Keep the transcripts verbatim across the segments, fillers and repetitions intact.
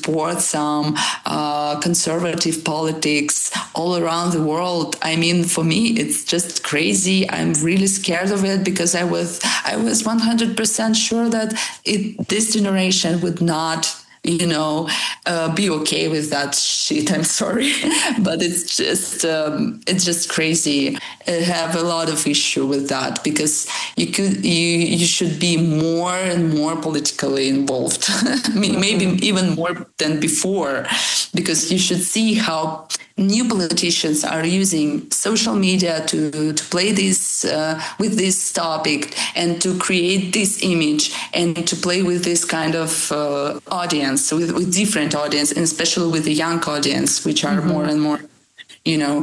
support some uh, conservative politics all around the world. I mean, for me, it's just crazy. I'm really scared of it because I was I was one hundred percent sure that it, this generation would not, you know, uh, be okay with that shit. I'm sorry, but it's just um, it's just crazy. I have a lot of issue with that because you could you you should be more and more politically involved, maybe even more than before, because you should see how new politicians are using social media to, to play this uh, with this topic and to create this image and to play with this kind of uh, audience, with, with different audience, and especially with the young audience, which are mm-hmm. more and more, you know,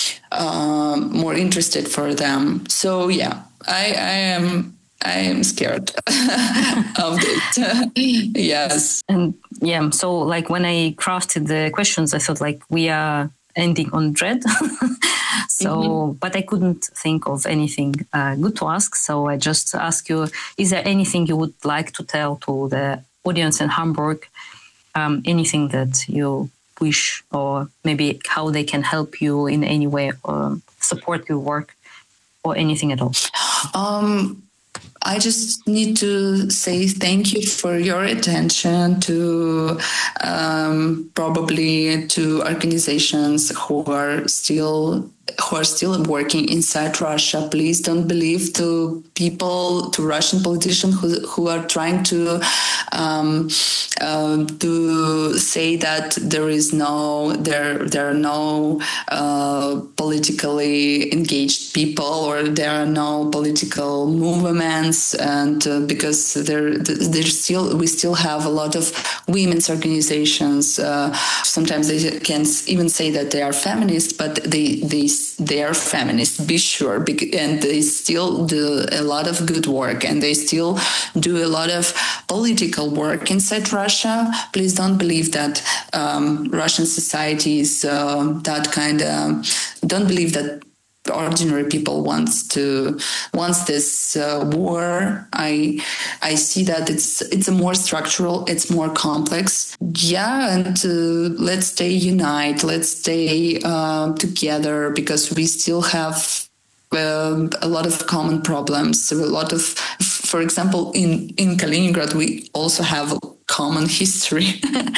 uh, more interested for them. So yeah, I, I am I am scared of it. Yes. And yeah, so like when I crafted the questions, I thought like we are ending on dread. so, mm-hmm. but I couldn't think of anything uh, good to ask. So I just ask you, is there anything you would like to tell to the audience in Hamburg? Um, anything that you wish, or maybe how they can help you in any way, or support your work, or anything at all? Um, I just need to say thank you for your attention to um, probably to organizations who are still who are still working inside Russia. Please don't believe to people, to Russian politicians who who are trying to um, uh, to say that there is no there there are no uh, politically engaged people, or there are no political movements, and uh, because there there's still we still have a lot of women's organizations. Uh, sometimes they can even say that they are feminist, but they they they are feminists, be sure, and they still do a lot of good work, and they still do a lot of political work inside Russia. Please don't believe that um, Russian society is uh, that kind of, don't believe that ordinary people wants to wants this uh, war. I I see that it's it's a more structural, it's more complex. Yeah, and uh, let's stay united. Let's stay uh, together, because we still have uh, a lot of common problems. A lot of, for example, in in Kaliningrad, we also have a common history,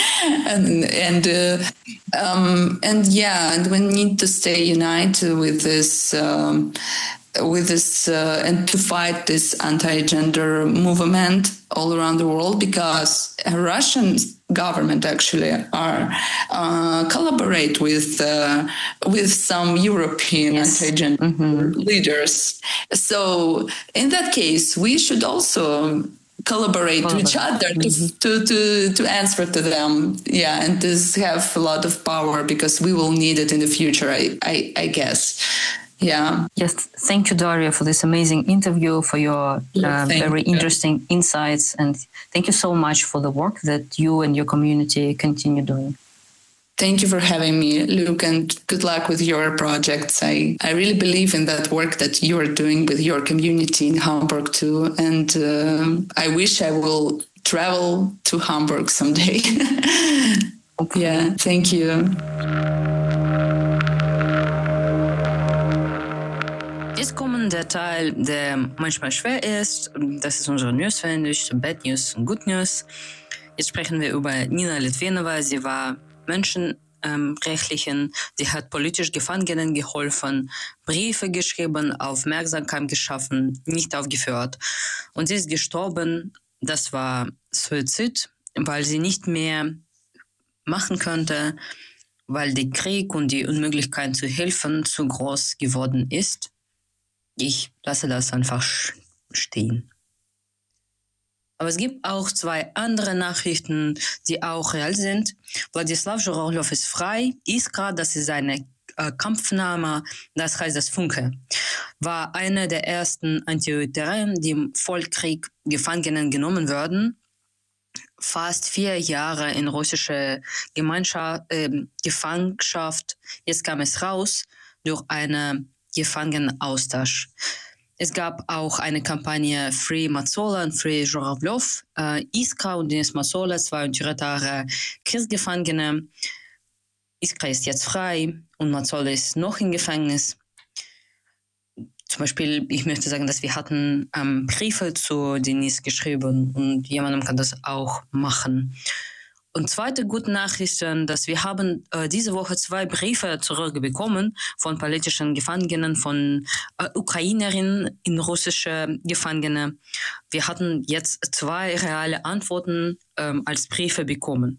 and and uh, um, and yeah, and we need to stay united with this. Um, with this uh, and to fight this anti-gender movement all around the world, because Russian government actually are uh, collaborate with uh, with some European yes. anti-gender mm-hmm. leaders. So in that case, we should also collaborate to each other mm-hmm. to, to to answer to them, yeah, and to have a lot of power, because we will need it in the future, I I, I guess. Yeah. Yes. Thank you, Daria, for this amazing interview, for your uh, very you. interesting insights. And thank you so much for the work that you and your community continue doing. Thank you for having me, Luke, and good luck with your projects. I, I really believe in that work that you are doing with your community in Hamburg too. And uh, I wish I will travel to Hamburg someday. Okay. Yeah. Thank you. Jetzt kommt der Teil, der manchmal schwer ist. Das ist unsere Newsveröffentlichung, Bad News und Good News. Jetzt sprechen wir über Nina Litvinova. Sie war Menschenrechtlerin. Sie hat politisch Gefangenen geholfen, Briefe geschrieben, Aufmerksamkeit geschaffen, nicht aufgeführt. Und sie ist gestorben. Das war Suizid, weil sie nicht mehr machen konnte, weil der Krieg und die Unmöglichkeit zu helfen zu groß geworden ist. Ich lasse das einfach stehen. Aber es gibt auch zwei andere Nachrichten, die auch real sind. Wladislaw Zhorolov ist frei. Iskra, das ist eine äh, Kampfname, das heißt das Funke, war einer der ersten Antiterroristen, die im Vollkrieg Gefangenen genommen wurden. Fast vier Jahre in russische Gemeinschaft, äh, Gefangenschaft. Jetzt kam es raus durch einen Gefangenenaustausch. Es gab auch eine Kampagne Free Mazzola und Free Żurawljow. Äh, Iskra und Denis Mazzola, zwei unteritäre Kriegsgefangene. Iskra ist jetzt frei und Mazzola ist noch im Gefängnis. Zum Beispiel, ich möchte sagen, dass wir hatten ähm, Briefe zu Denis geschrieben und jemandem kann das auch machen. Und zweite gute Nachricht, dass wir haben äh, diese Woche zwei Briefe zurückbekommen von politischen Gefangenen, von äh, Ukrainerinnen in russische Gefangene. Wir hatten jetzt zwei reale Antworten ähm, als Briefe bekommen.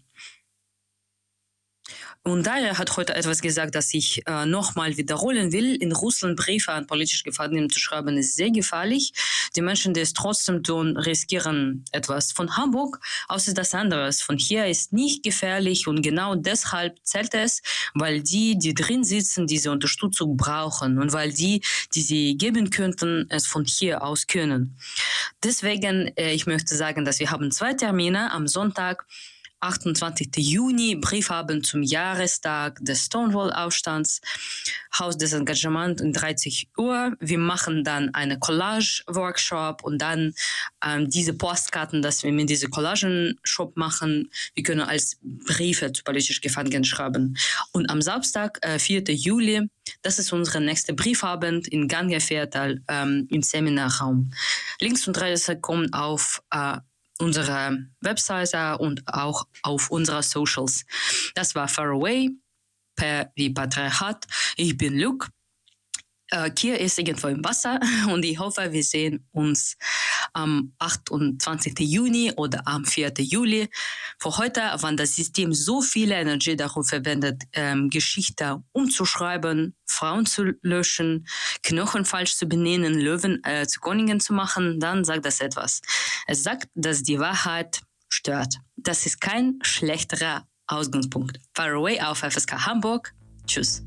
Und daher hat heute etwas gesagt, das ich äh, nochmal wiederholen will. In Russland Briefe an politische Gefangene zu schreiben, ist sehr gefährlich. Die Menschen, die es trotzdem tun, riskieren etwas. Von Hamburg aus ist das anderes. Von hier ist nicht gefährlich und genau deshalb zählt es, weil die, die drin sitzen, diese Unterstützung brauchen und weil die, die sie geben könnten, es von hier aus können. Deswegen, äh, ich möchte sagen, dass wir haben zwei Termine am Sonntag, achtundzwanzigsten Juni, Briefabend zum Jahrestag des Stonewall-Aufstands, Haus des Engagements um dreißig Uhr. Wir machen dann eine Collage-Workshop und dann ähm, diese Postkarten, dass wir mit diesem Collagen-Shop machen, wir können als Briefe zu politisch Gefangenen schreiben. Und am Samstag, äh, vierten Juli, das ist unser nächster Briefabend in Gange-Viertel ähm, im Seminarraum. Links und rechts kommen auf äh, unsere Webseite und auch auf unsere Socials. Das war Far Away, per wie Patriarchat. Ich bin Luke. Äh, Kier ist irgendwo im Wasser und ich hoffe, wir sehen uns am achtundzwanzigsten Juni oder am vierten Juli. Für heute, wenn das System so viel Energie darauf verwendet, ähm, Geschichte umzuschreiben, Frauen zu löschen, Knochen falsch zu benennen, Löwen äh, zu Königen zu machen, dann sagt das etwas. Es sagt, dass die Wahrheit stört. Das ist kein schlechterer Ausgangspunkt. Far Away auf F S K Hamburg. Tschüss.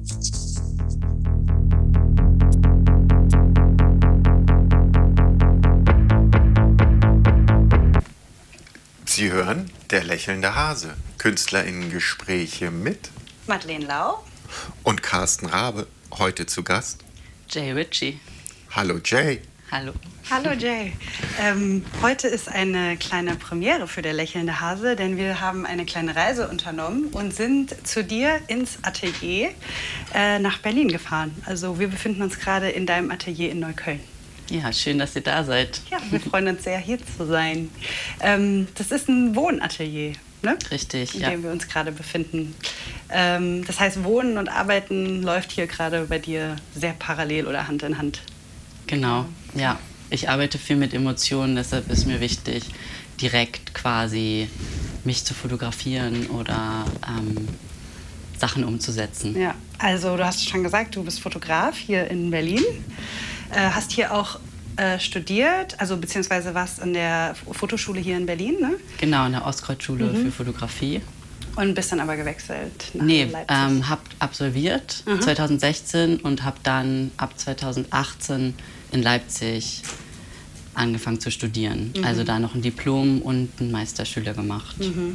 Sie hören Der lächelnde Hase, KünstlerInnen-Gespräche mit Madeleine Lau und Carsten Rabe, heute zu Gast Jay Ritchie. Hallo Jay. Hallo. Hallo Jay. Ähm, heute ist eine kleine Premiere für Der lächelnde Hase, denn wir haben eine kleine Reise unternommen und sind zu dir ins Atelier äh, nach Berlin gefahren. Also wir befinden uns gerade in deinem Atelier in Neukölln. Ja, schön, dass ihr da seid. Ja, wir freuen uns sehr, hier zu sein. Ähm, das ist ein Wohnatelier, ne? Richtig, in ja. dem wir uns gerade befinden. Ähm, das heißt, Wohnen und Arbeiten läuft hier gerade bei dir sehr parallel oder Hand in Hand. Genau, ja. Ich arbeite viel mit Emotionen, deshalb ist mir wichtig, direkt quasi mich zu fotografieren oder ähm, Sachen umzusetzen. Ja, also du hast schon gesagt, du bist Fotograf hier in Berlin. Äh, hast hier auch äh, studiert, also beziehungsweise warst in der Fotoschule hier in Berlin, ne? Genau, in der Ostkreuzschule Mhm. für Fotografie. Und bist dann aber gewechselt nach Nee, Leipzig. ähm, hab absolviert Mhm. zweitausendsechzehn und habe dann ab zweitausendachtzehn in Leipzig angefangen zu studieren. Mhm. Also da noch ein Diplom und einen Meisterschüler gemacht. Mhm.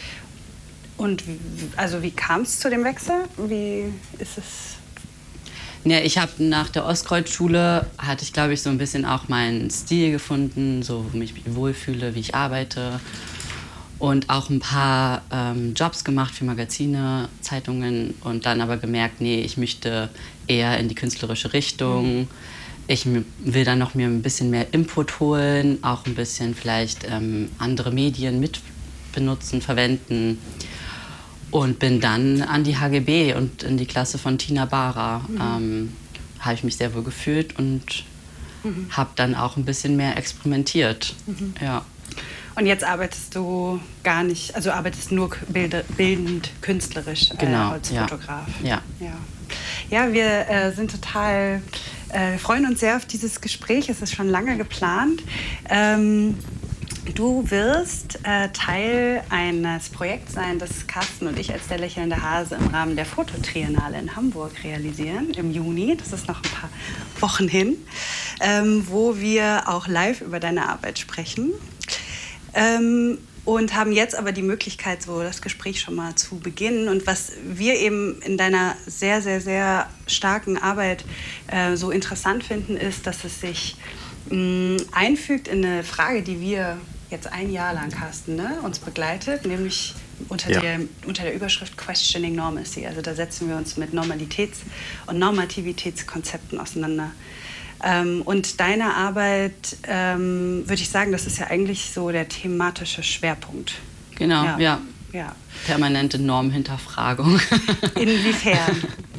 Und wie, also wie kam es zu dem Wechsel? Wie ist es? Ja, ich habe nach der Ostkreuzschule, hatte ich glaube ich so ein bisschen auch meinen Stil gefunden, so wo ich mich wohlfühle, wie ich arbeite. Und auch ein paar ähm, Jobs gemacht für Magazine, Zeitungen und dann aber gemerkt, nee, ich möchte eher in die künstlerische Richtung. Mhm. Ich will dann noch mir ein bisschen mehr Input holen, auch ein bisschen vielleicht ähm, andere Medien mit benutzen, verwenden. Und bin dann an die H G B und in die Klasse von Tina Bara. Mhm. Ähm, habe ich mich sehr wohl gefühlt und mhm. habe dann auch ein bisschen mehr experimentiert. Mhm. Ja. Und jetzt arbeitest du gar nicht, also arbeitest nur bild, bildend, künstlerisch äh, genau, als ja. Fotograf. Ja, ja. ja wir äh, sind total, äh, freuen uns sehr auf dieses Gespräch. Es ist schon lange geplant. Ähm, Du wirst äh, Teil eines Projekts sein, das Carsten und ich als der lächelnde Hase im Rahmen der Fototriennale in Hamburg realisieren im Juni. Das ist noch ein paar Wochen hin, ähm, wo wir auch live über deine Arbeit sprechen. Ähm, und haben jetzt aber die Möglichkeit, so das Gespräch schon mal zu beginnen. Und was wir eben in deiner sehr, sehr, sehr starken Arbeit äh, so interessant finden, ist, dass es sich mh, einfügt in eine Frage, die wir jetzt ein Jahr lang, Carsten, ne, uns begleitet, nämlich unter, Ja. der, unter der Überschrift Questioning Normalcy. Also da setzen wir uns mit Normalitäts- und Normativitätskonzepten auseinander. Ähm, und deine Arbeit, ähm, würde ich sagen, das ist ja eigentlich so der thematische Schwerpunkt. Genau, Ja. ja. Ja. Permanente Normhinterfragung. Inwiefern?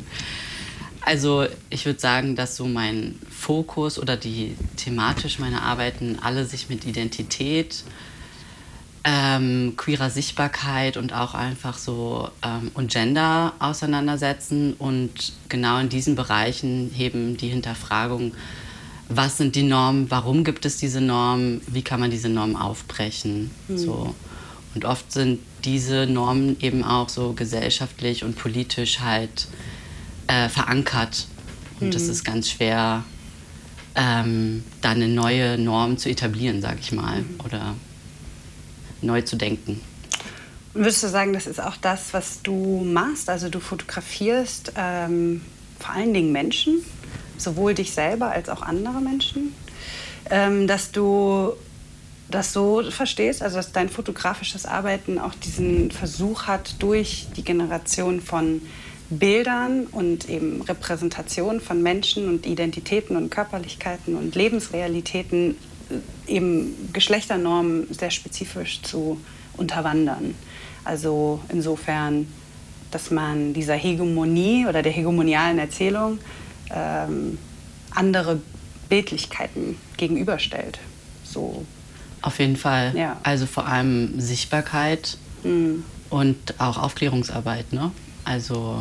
Also ich würde sagen, dass so mein Fokus oder die thematisch meine Arbeiten alle sich mit Identität, ähm, queerer Sichtbarkeit und auch einfach so ähm, und Gender auseinandersetzen. Und genau in diesen Bereichen heben die Hinterfragung, was sind die Normen, warum gibt es diese Normen, wie kann man diese Normen aufbrechen. Mhm. So. Und oft sind diese Normen eben auch so gesellschaftlich und politisch halt äh, verankert. Und es mhm. ist ganz schwer, ähm, da eine neue Norm zu etablieren, sag ich mal, mhm. oder neu zu denken. Und würdest du sagen, das ist auch das, was du machst? Also du fotografierst ähm, vor allen Dingen Menschen, sowohl dich selber als auch andere Menschen, ähm, dass du das so verstehst, also dass dein fotografisches Arbeiten auch diesen Versuch hat, durch die Generation von Bildern und eben Repräsentationen von Menschen und Identitäten und Körperlichkeiten und Lebensrealitäten eben Geschlechternormen sehr spezifisch zu unterwandern. Also insofern, dass man dieser Hegemonie oder der hegemonialen Erzählung ähm, andere Bildlichkeiten gegenüberstellt. So. Auf jeden Fall. Ja. Also vor allem Sichtbarkeit mhm. und auch Aufklärungsarbeit, ne? Also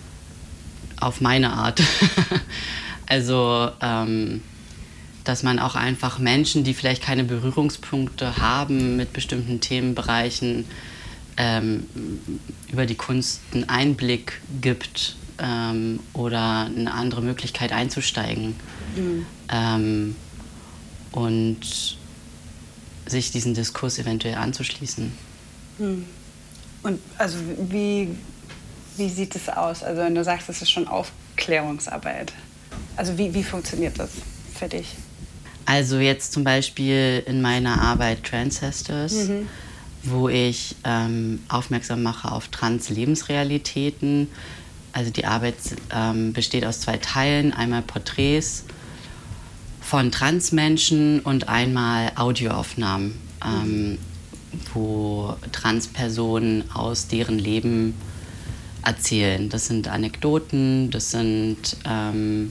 auf meine Art. Also ähm, dass man auch einfach Menschen, die vielleicht keine Berührungspunkte haben mit bestimmten Themenbereichen, ähm, über die Kunst einen Einblick gibt ähm, oder eine andere Möglichkeit einzusteigen. Mhm. Ähm, und sich diesen Diskurs eventuell anzuschließen. Mhm. Und also wie, wie sieht es aus? Also wenn du sagst, das ist schon Aufklärungsarbeit. Also wie, wie funktioniert das für dich? Also jetzt zum Beispiel in meiner Arbeit Transcestors, mhm. wo ich ähm, aufmerksam mache auf Trans-Lebensrealitäten. Also die Arbeit ähm, besteht aus zwei Teilen. Einmal Porträts von Transmenschen und einmal Audioaufnahmen, mhm. ähm, wo Transpersonen aus deren Leben erzählen. Das sind Anekdoten, das sind ähm,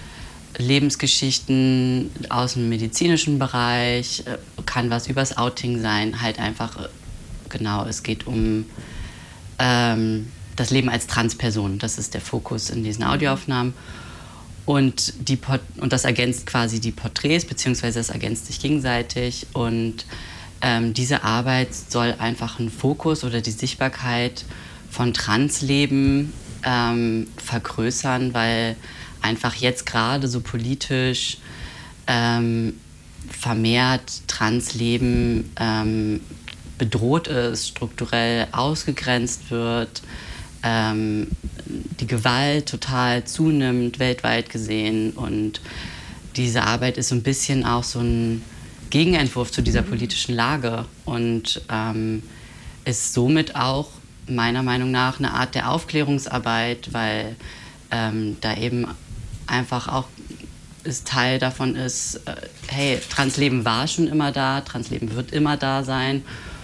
Lebensgeschichten aus dem medizinischen Bereich, kann was übers Outing sein, halt einfach, genau, es geht um ähm, das Leben als Transperson, das ist der Fokus in diesen Audioaufnahmen. Und, die Port- und das ergänzt quasi die Porträts, beziehungsweise das ergänzt sich gegenseitig. Und ähm, diese Arbeit soll einfach einen Fokus oder die Sichtbarkeit von Transleben ähm, vergrößern, weil einfach jetzt gerade so politisch ähm, vermehrt Transleben ähm, bedroht ist, strukturell ausgegrenzt wird, ähm, die Gewalt total zunimmt, weltweit gesehen. Und diese Arbeit ist so ein bisschen auch so ein Gegenentwurf zu dieser politischen Lage und ähm, ist somit auch meiner Meinung nach eine Art der Aufklärungsarbeit, weil ähm, da eben einfach auch ist Teil davon ist, äh, hey, Transleben war schon immer da, Transleben wird immer da sein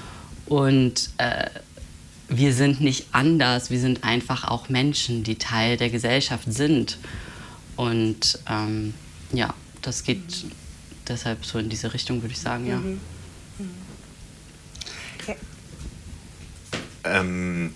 und äh, wir sind nicht anders, wir sind einfach auch Menschen, die Teil der Gesellschaft sind und ähm, ja, das geht mhm. deshalb so in diese Richtung, würde ich sagen, ja. Mhm. Mhm. Okay. Ähm,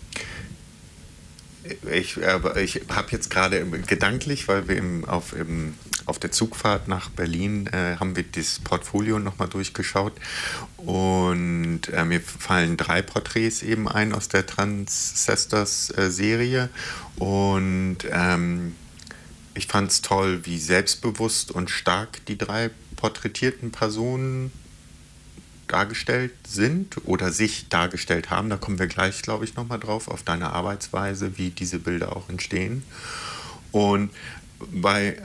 ich äh, ich habe jetzt gerade gedanklich, weil wir im, auf, im, auf der Zugfahrt nach Berlin äh, haben wir das Portfolio nochmal durchgeschaut und äh, mir fallen drei Porträts eben ein aus der Transcestors-Serie und ähm, ich fand es toll, wie selbstbewusst und stark die drei porträtierten Personen dargestellt sind oder sich dargestellt haben. Da kommen wir gleich, glaube ich, nochmal drauf, auf deine Arbeitsweise, wie diese Bilder auch entstehen. Und bei,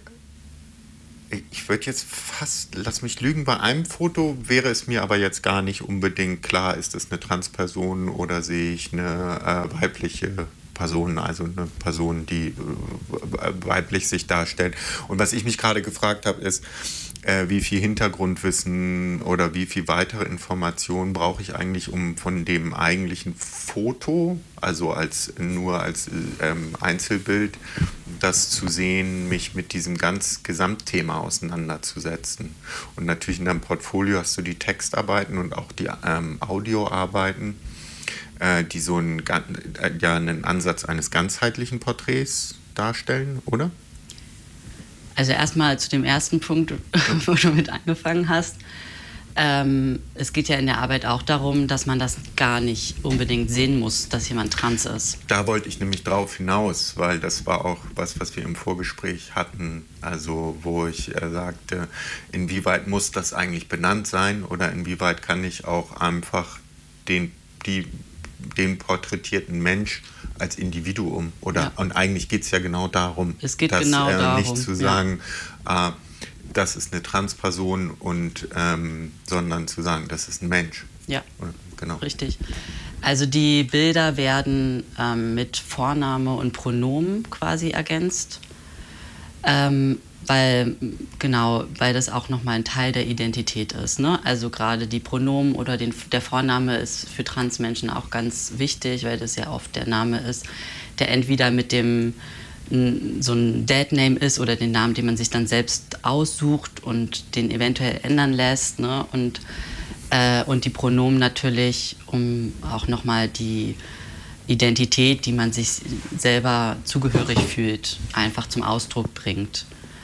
ich würde jetzt fast, lass mich lügen, bei einem Foto wäre es mir aber jetzt gar nicht unbedingt klar, ist es eine Transperson oder sehe ich eine äh, weibliche Person, also eine Person, die äh, weiblich sich darstellt. Und was ich mich gerade gefragt habe, ist, äh, wie viel Hintergrundwissen oder wie viel weitere Informationen brauche ich eigentlich, um von dem eigentlichen Foto, also als nur als ähm, Einzelbild, das zu sehen, mich mit diesem ganz Gesamtthema auseinanderzusetzen. Und natürlich in deinem Portfolio hast du die Textarbeiten und auch die ähm, Audioarbeiten, äh, die so einen, äh, ja, einen Ansatz eines ganzheitlichen Porträts darstellen, oder? Also erstmal zu dem ersten Punkt, wo du mit angefangen hast. Ähm, es geht ja in der Arbeit auch darum, dass man das gar nicht unbedingt sehen muss, dass jemand trans ist. Da wollte ich nämlich drauf hinaus, weil das war auch was, was wir im Vorgespräch hatten, also wo ich äh, sagte, inwieweit muss das eigentlich benannt sein oder inwieweit kann ich auch einfach den, die, den porträtierten Mensch als Individuum oder ja. Und eigentlich geht es ja genau darum, es geht dass, genau äh, darum, nicht zu sagen, ja. äh, das ist eine Transperson und ähm, sondern zu sagen, das ist ein Mensch. Ja, genau. Richtig. Also die Bilder werden ähm, mit Vorname und Pronomen quasi ergänzt, ähm, weil genau, weil das auch nochmal ein Teil der Identität ist. Ne? Also gerade die Pronomen oder den, der Vorname ist für Transmenschen auch ganz wichtig, weil das ja oft der Name ist, der entweder mit dem so ein Deadname ist oder den Namen, den man sich dann selbst aussucht und den eventuell ändern lässt. Ne? Und, äh, und die Pronomen natürlich, um auch nochmal die Identität, die man sich selber zugehörig fühlt, einfach zum Ausdruck bringt.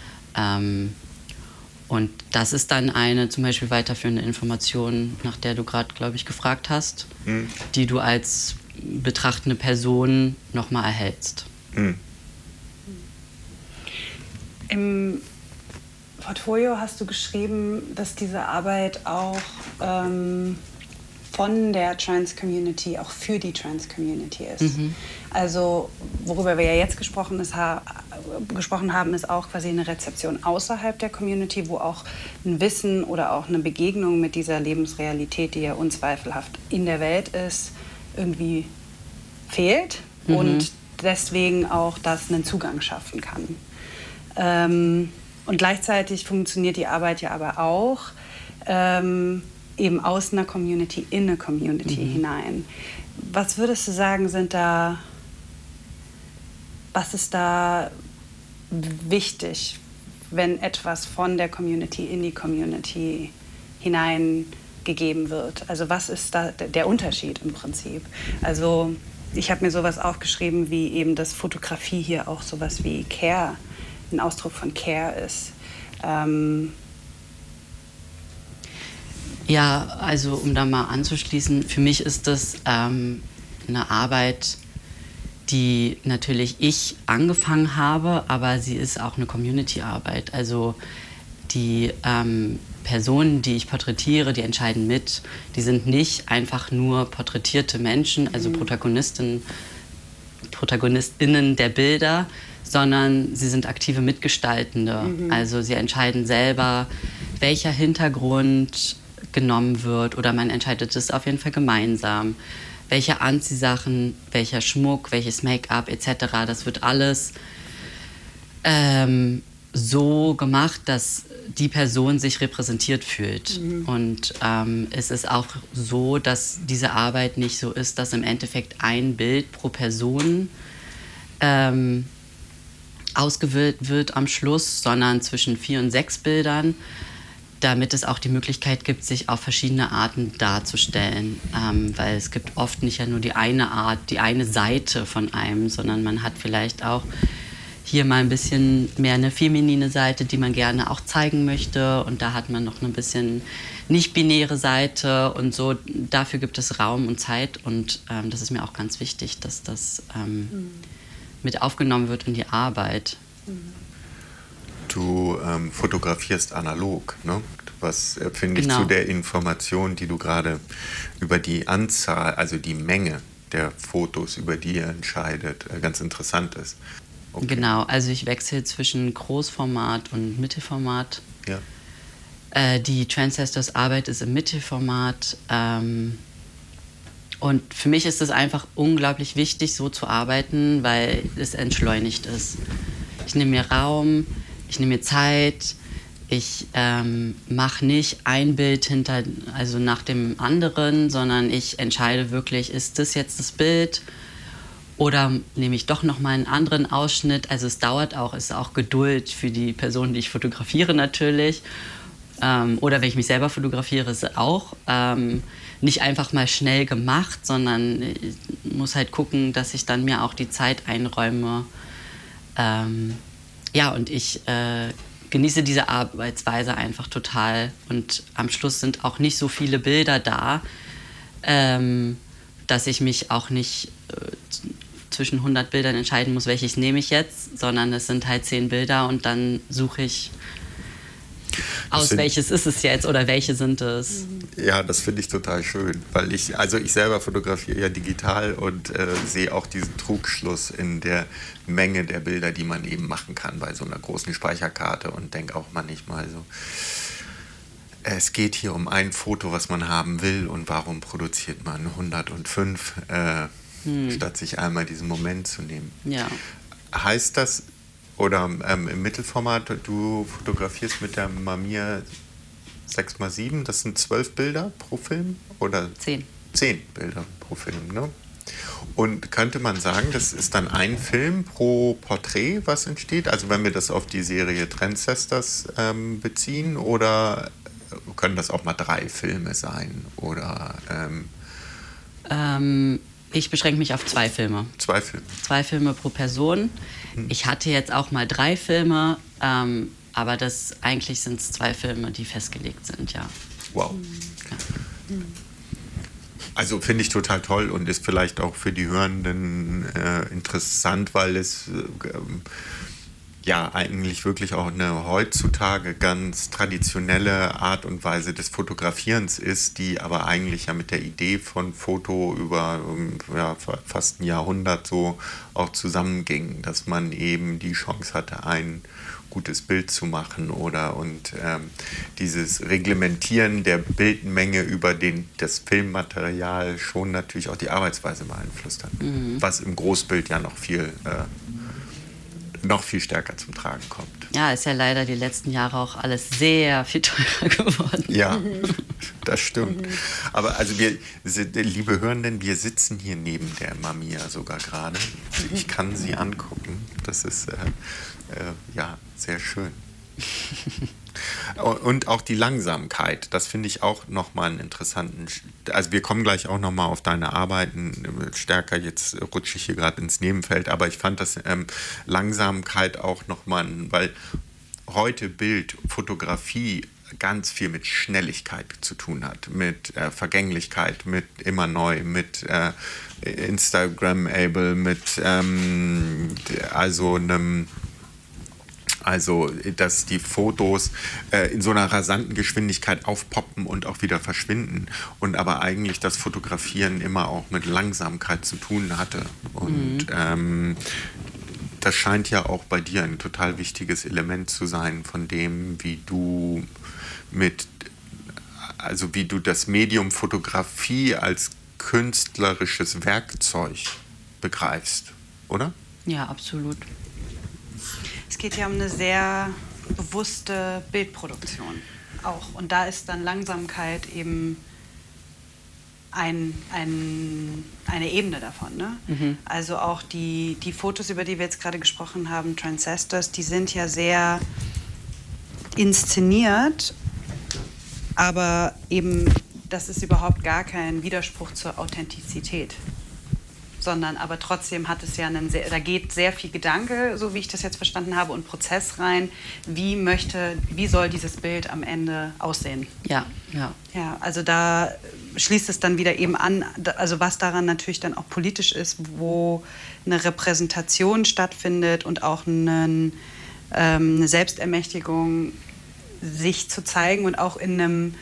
Ähm, und das ist dann eine zum Beispiel weiterführende Information, nach der du gerade, glaube ich, gefragt hast, mhm. die du als betrachtende Person nochmal erhältst. Mhm. Im Portfolio hast du geschrieben, dass diese Arbeit auch ähm, von der Trans-Community, auch für die Trans-Community ist. Mhm. Also worüber wir ja jetzt gesprochen, ist, ha- gesprochen haben, ist auch quasi eine Rezeption außerhalb der Community, wo auch ein Wissen oder auch eine Begegnung mit dieser Lebensrealität, die ja unzweifelhaft in der Welt ist, irgendwie fehlt mhm. und deswegen auch das einen Zugang schaffen kann. Ähm, und gleichzeitig funktioniert die Arbeit ja aber auch ähm, eben aus einer Community in eine Community mhm. hinein. Was würdest du sagen, sind da, was ist da wichtig, wenn etwas von der Community in die Community hineingegeben wird? Also was ist da der Unterschied im Prinzip? Also ich habe mir sowas aufgeschrieben, wie eben, dass Fotografie hier auch sowas wie Care, ein Ausdruck von Care ist. Ähm ja, also um da mal anzuschließen, für mich ist das ähm, eine Arbeit, die natürlich ich angefangen habe, aber sie ist auch eine Community-Arbeit. Also die ähm, Personen, die ich porträtiere, die entscheiden mit. Die sind nicht einfach nur porträtierte Menschen, also mhm. Protagonisten, ProtagonistInnen der Bilder, sondern sie sind aktive Mitgestaltende. Mhm. Also sie entscheiden selber, welcher Hintergrund genommen wird oder man entscheidet es auf jeden Fall gemeinsam. Welche Anziehsachen, welcher Schmuck, welches Make-up et cetera. Das wird alles ähm, so gemacht, dass die Person sich repräsentiert fühlt. Mhm. Und ähm, es ist auch so, dass diese Arbeit nicht so ist, dass im Endeffekt ein Bild pro Person ähm, ausgewählt wird am Schluss, sondern zwischen vier und sechs Bildern, damit es auch die Möglichkeit gibt, sich auf verschiedene Arten darzustellen. Ähm, weil es gibt oft nicht ja nur die eine Art, die eine Seite von einem, sondern man hat vielleicht auch hier mal ein bisschen mehr eine feminine Seite, die man gerne auch zeigen möchte. Und da hat man noch ein bisschen nicht-binäre Seite und so. Dafür gibt es Raum und Zeit. Und ähm, das ist mir auch ganz wichtig, dass das ähm, mhm. mit aufgenommen wird in die Arbeit. Du ähm, fotografierst analog, ne? Was äh, finde ich Genau. zu der Information, die du gerade über die Anzahl, also die Menge der Fotos, über die ihr entscheidet, äh, ganz interessant ist. Okay. Genau, also ich wechsle zwischen Großformat und Mittelformat. Ja. Äh, die Transcestors Arbeit ist im Mittelformat. Ähm, und für mich ist es einfach unglaublich wichtig, so zu arbeiten, weil es entschleunigt ist. Ich nehme mir Raum, ich nehme mir Zeit, ich ähm, mache nicht ein Bild hinter, also nach dem anderen, sondern ich entscheide wirklich, ist das jetzt das Bild? Oder nehme ich doch noch mal einen anderen Ausschnitt? Also es dauert auch, es ist auch Geduld für die Person, die ich fotografiere natürlich. Ähm, oder wenn ich mich selber fotografiere, ist es auch ähm, nicht einfach mal schnell gemacht, sondern ich muss halt gucken, dass ich dann mir auch die Zeit einräume. Ähm, ja, und ich äh, genieße diese Arbeitsweise einfach total. Und am Schluss sind auch nicht so viele Bilder da, ähm, dass ich mich auch nicht äh, zwischen hundert Bildern entscheiden muss, welches nehme ich jetzt, sondern es sind halt zehn Bilder und dann suche ich aus, sind, welches ist es jetzt oder welche sind es. Ja, das finde ich total schön, weil ich, also ich selber fotografiere ja digital und äh, sehe auch diesen Trugschluss in der Menge der Bilder, die man eben machen kann bei so einer großen Speicherkarte und denke auch manchmal so, es geht hier um ein Foto, was man haben will und warum produziert man hundertfünf, äh, hm. statt sich einmal diesen Moment zu nehmen. Ja. Heißt das, oder ähm, im Mittelformat, du fotografierst mit der Mamiya sechs mal sieben, das sind zwölf Bilder pro Film? Oder zehn. zehn Bilder pro Film, ne? Und könnte man sagen, das ist dann ein Film pro Porträt, was entsteht? Also wenn wir das auf die Serie Transcestors ähm, beziehen, oder können das auch mal drei Filme sein? Oder ähm, ähm, ich beschränke mich auf zwei Filme. Zwei Filme. Zwei Filme pro Person. Hm. Ich hatte jetzt auch mal drei Filme, ähm, aber das eigentlich sind es zwei Filme, die festgelegt sind, ja. Wow. Ja. Also finde ich total toll und ist vielleicht auch für die Hörenden äh, interessant, weil es äh, ja eigentlich wirklich auch eine heutzutage ganz traditionelle Art und Weise des Fotografierens ist, die aber eigentlich ja mit der Idee von Foto über ja, fast ein Jahrhundert so auch zusammenging, dass man eben die Chance hatte, ein gutes Bild zu machen oder und ähm, dieses Reglementieren der Bildmenge über den, das Filmmaterial schon natürlich auch die Arbeitsweise beeinflusst hat, mhm. was im Großbild ja noch viel äh, noch viel stärker zum Tragen kommt. Ja, ist ja leider die letzten Jahre auch alles sehr viel teurer geworden. Ja, das stimmt. Aber also wir, liebe Hörenden, wir sitzen hier neben der Mamiya sogar gerade. Ich kann sie angucken. Das ist äh, äh, ja sehr schön. Und auch die Langsamkeit, das finde ich auch nochmal einen interessanten, also wir kommen gleich auch nochmal auf deine Arbeiten stärker, jetzt rutsche ich hier gerade ins Nebenfeld, aber ich fand das ähm, Langsamkeit auch nochmal, weil heute Bild, Fotografie ganz viel mit Schnelligkeit zu tun hat, mit äh, Vergänglichkeit, mit immer neu, mit äh, Instagram-able, mit ähm, also einem Also, dass die Fotos äh, in so einer rasanten Geschwindigkeit aufpoppen und auch wieder verschwinden. Und aber eigentlich das Fotografieren immer auch mit Langsamkeit zu tun hatte. Und mhm. ähm, das scheint ja auch bei dir ein total wichtiges Element zu sein, von dem, wie du mit, also wie du das Medium Fotografie als künstlerisches Werkzeug begreifst, oder? Ja, absolut. Es geht ja um eine sehr bewusste Bildproduktion auch. Und da ist dann Langsamkeit eben ein, ein, eine Ebene davon. Ne? Mhm. Also auch die, die Fotos, über die wir jetzt gerade gesprochen haben, Transcestors, die sind ja sehr inszeniert, aber eben, das ist überhaupt gar kein Widerspruch zur Authentizität. Sondern aber trotzdem hat es ja einen sehr, da geht sehr viel Gedanke, so wie ich das jetzt verstanden habe, und Prozess rein. Wie möchte, wie soll dieses Bild am Ende aussehen? Ja, ja. Ja, also da schließt es dann wieder eben an, also was daran natürlich dann auch politisch ist, wo eine Repräsentation stattfindet und auch einen, ähm, eine Selbstermächtigung sich zu zeigen und auch in einem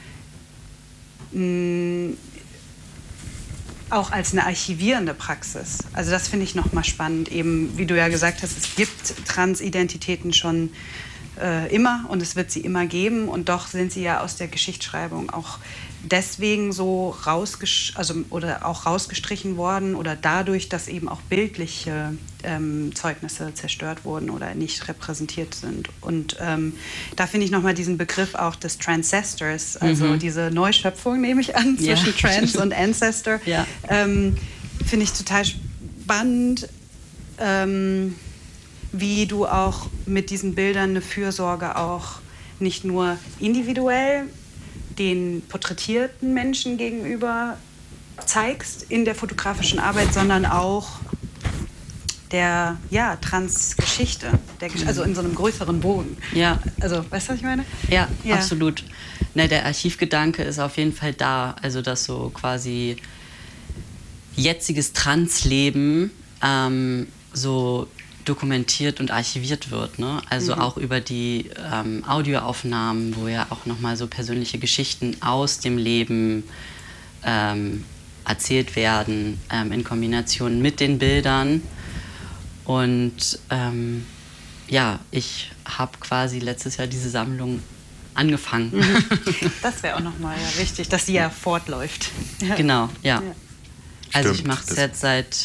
mh, auch als eine archivierende Praxis. Also das finde ich nochmal spannend, eben wie du ja gesagt hast, es gibt Transidentitäten schon äh, immer und es wird sie immer geben und doch sind sie ja aus der Geschichtsschreibung auch deswegen so rausgesch- also, oder auch rausgestrichen worden oder dadurch, dass eben auch bildliche ähm, Zeugnisse zerstört wurden oder nicht repräsentiert sind. Und ähm, da finde ich nochmal diesen Begriff auch des Transcestors, also mhm. diese Neuschöpfung, nehme ich an, zwischen ja. Trans und Ancestor, ja. ähm, finde ich total spannend, ähm, wie du auch mit diesen Bildern eine Fürsorge auch nicht nur individuell den porträtierten Menschen gegenüber zeigst in der fotografischen Arbeit, sondern auch der ja, Transgeschichte, der, also in so einem größeren Bogen. Ja. Also, weißt du, was ich meine? Ja, ja. absolut. Ne, der Archivgedanke ist auf jeden Fall da, also dass so quasi jetziges Transleben ähm, so dokumentiert und archiviert wird, ne? Also mhm. auch über die ähm, Audioaufnahmen, wo ja auch nochmal so persönliche Geschichten aus dem Leben ähm, erzählt werden, ähm, in Kombination mit den Bildern. Und ähm, ja, ich habe quasi letztes Jahr diese Sammlung angefangen. Mhm. Das wäre auch nochmal ja, wichtig, dass die ja fortläuft. Ja. Genau, ja. ja. Also Stimmt, ich mache es jetzt seit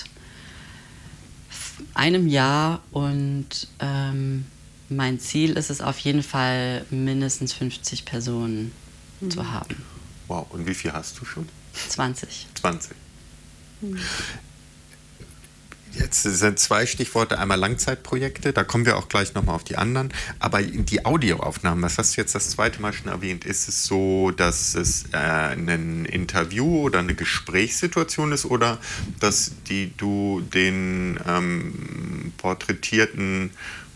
einem Jahr und ähm, mein Ziel ist es auf jeden Fall, mindestens fünfzig Personen mhm. zu haben. Wow, und wie viel hast du schon? zwanzig. zwanzig. Mhm. Jetzt sind zwei Stichworte, einmal Langzeitprojekte, da kommen wir auch gleich nochmal auf die anderen, aber die Audioaufnahmen, das hast du jetzt das zweite Mal schon erwähnt, ist es so, dass es äh, ein Interview oder eine Gesprächssituation ist oder dass die, du den ähm, Porträtierten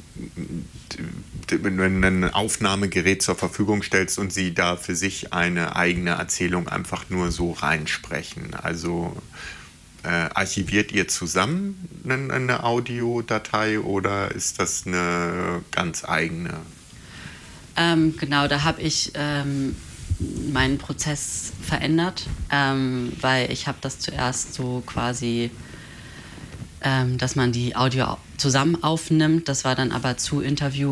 ein Aufnahmegerät zur Verfügung stellst und sie da für sich eine eigene Erzählung einfach nur so reinsprechen, also Äh, archiviert ihr zusammen eine, eine Audiodatei oder ist das eine ganz eigene? Ähm, genau, da habe ich ähm, meinen Prozess verändert, ähm, weil ich habe das zuerst so quasi, ähm, dass man die Audio zusammen aufnimmt. Das war dann aber zu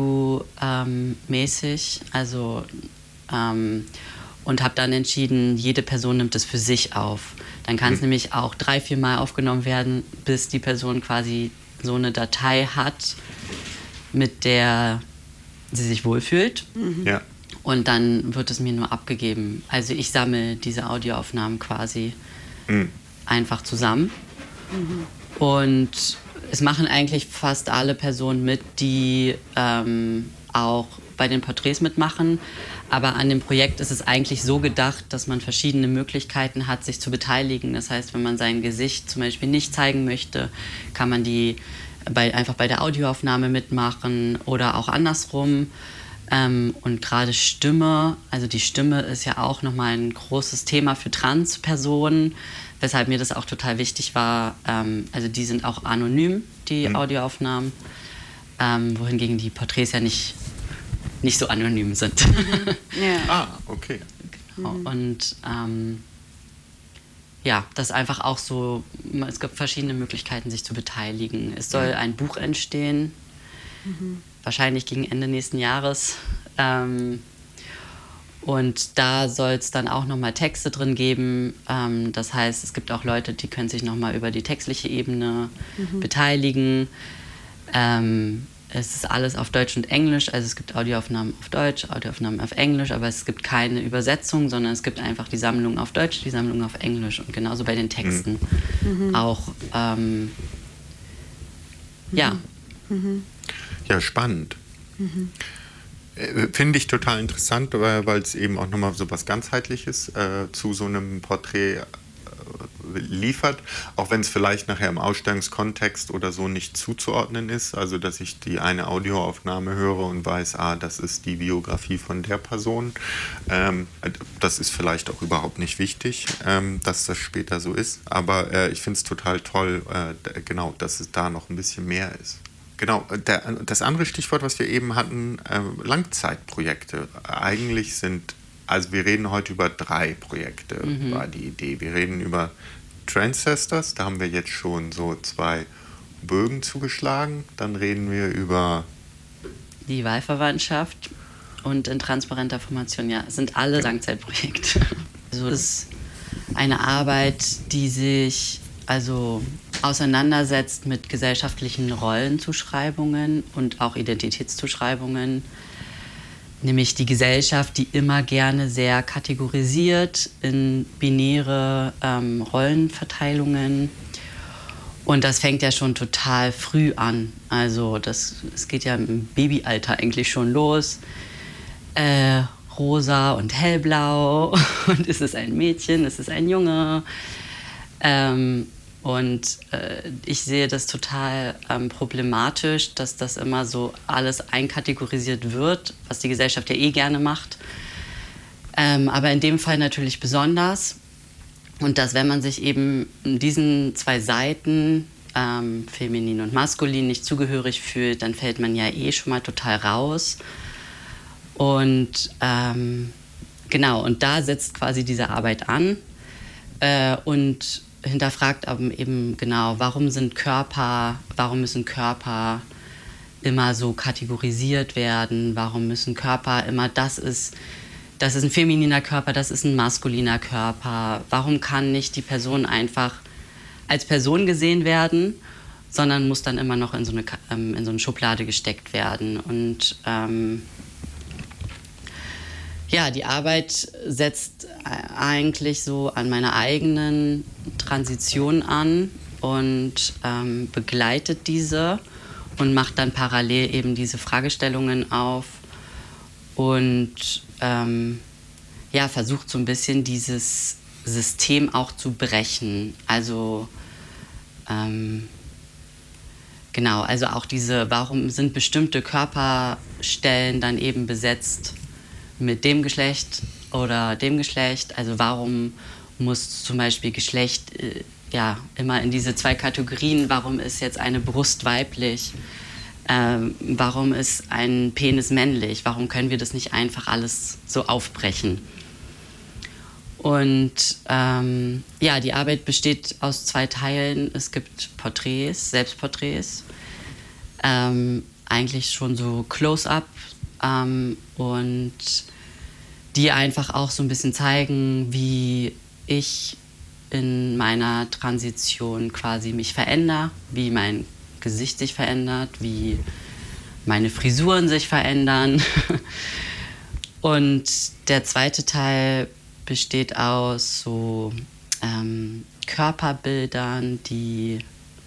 interviewmäßig, also ähm, und habe dann entschieden, jede Person nimmt es für sich auf. Dann kann es mhm. nämlich auch drei, vier Mal aufgenommen werden, bis die Person quasi so eine Datei hat, mit der sie sich wohlfühlt. Mhm. Ja. Und dann wird es mir nur abgegeben. Also ich sammle diese Audioaufnahmen quasi mhm. einfach zusammen. Mhm. Und es machen eigentlich fast alle Personen mit, die ähm, auch bei den Porträts mitmachen. Aber an dem Projekt ist es eigentlich so gedacht, dass man verschiedene Möglichkeiten hat, sich zu beteiligen. Das heißt, wenn man sein Gesicht zum Beispiel nicht zeigen möchte, kann man die bei, einfach bei der Audioaufnahme mitmachen oder auch andersrum. Ähm, und gerade Stimme, also die Stimme ist ja auch nochmal ein großes Thema für Trans-Personen, weshalb mir das auch total wichtig war. Ähm, also die sind auch anonym, die mhm. Audioaufnahmen, ähm, wohingegen die Porträts ja nicht nicht so anonym sind. Mhm. Ja. Ah, okay. Genau. Mhm. Und ähm, ja, das einfach auch so, es gibt verschiedene Möglichkeiten, sich zu beteiligen. Es soll ein Buch entstehen, mhm. wahrscheinlich gegen Ende nächsten Jahres. Ähm, und da soll es dann auch nochmal Texte drin geben. Ähm, das heißt, es gibt auch Leute, die können sich nochmal über die textliche Ebene mhm. beteiligen. Ähm, Es ist alles auf Deutsch und Englisch, also es gibt Audioaufnahmen auf Deutsch, Audioaufnahmen auf Englisch, aber es gibt keine Übersetzung, sondern es gibt einfach die Sammlung auf Deutsch, die Sammlung auf Englisch und genauso bei den Texten mhm. auch. Ähm, ja. Mhm. Ja, spannend. Mhm. Finde ich total interessant, weil es eben auch nochmal so was Ganzheitliches äh, zu so einem Porträt äh, liefert, auch wenn es vielleicht nachher im Ausstellungskontext oder so nicht zuzuordnen ist, also dass ich die eine Audioaufnahme höre und weiß, ah, das ist die Biografie von der Person. Ähm, das ist vielleicht auch überhaupt nicht wichtig, ähm, dass das später so ist, aber äh, ich finde es total toll, äh, genau, dass es da noch ein bisschen mehr ist. Genau, der, das andere Stichwort, was wir eben hatten, äh, Langzeitprojekte. Eigentlich sind, also wir reden heute über drei Projekte, mhm. war die Idee. Wir reden über Transcestors, da haben wir jetzt schon so zwei Bögen zugeschlagen. Dann reden wir über die Wahlverwandtschaft und in transparenter Formation, ja, sind alle ja. Langzeitprojekte. Also es ist eine Arbeit, die sich also auseinandersetzt mit gesellschaftlichen Rollenzuschreibungen und auch Identitätszuschreibungen, nämlich die Gesellschaft, die immer gerne sehr kategorisiert in binäre ähm, Rollenverteilungen. Und das fängt ja schon total früh an. Also das, es geht ja im Babyalter eigentlich schon los. Äh, rosa und hellblau und ist es ein Mädchen, ist es ein Junge. Ähm, Und äh, ich sehe das total ähm, problematisch, dass das immer so alles einkategorisiert wird, was die Gesellschaft ja eh gerne macht. Ähm, aber in dem Fall natürlich besonders. Und dass, wenn man sich eben diesen zwei Seiten, ähm, feminin und maskulin, nicht zugehörig fühlt, dann fällt man ja eh schon mal total raus. Und ähm, genau, und da setzt quasi diese Arbeit an. Äh, und hinterfragt aber eben genau, warum sind Körper, warum müssen Körper immer so kategorisiert werden, warum müssen Körper immer, das ist, das ist ein femininer Körper, das ist ein maskuliner Körper, warum kann nicht die Person einfach als Person gesehen werden, sondern muss dann immer noch in so eine, ähm, in so eine Schublade gesteckt werden. Und ähm, ja, die Arbeit setzt eigentlich so an meiner eigenen Transition an und ähm, begleitet diese und macht dann parallel eben diese Fragestellungen auf und ähm, ja, versucht so ein bisschen dieses System auch zu brechen. Also ähm, genau, also auch diese, warum sind bestimmte Körperstellen dann eben besetzt mit dem Geschlecht oder dem Geschlecht, also warum muss zum Beispiel Geschlecht äh, ja, immer in diese zwei Kategorien, warum ist jetzt eine Brust weiblich, ähm, warum ist ein Penis männlich, warum können wir das nicht einfach alles so aufbrechen? Und ähm, ja, die Arbeit besteht aus zwei Teilen. Es gibt Porträts, Selbstporträts, ähm, eigentlich schon so Close-up ähm, und die einfach auch so ein bisschen zeigen, wie ich in meiner Transition quasi mich verändere, wie mein Gesicht sich verändert, wie meine Frisuren sich verändern. Und der zweite Teil besteht aus so ähm, Körperbildern, die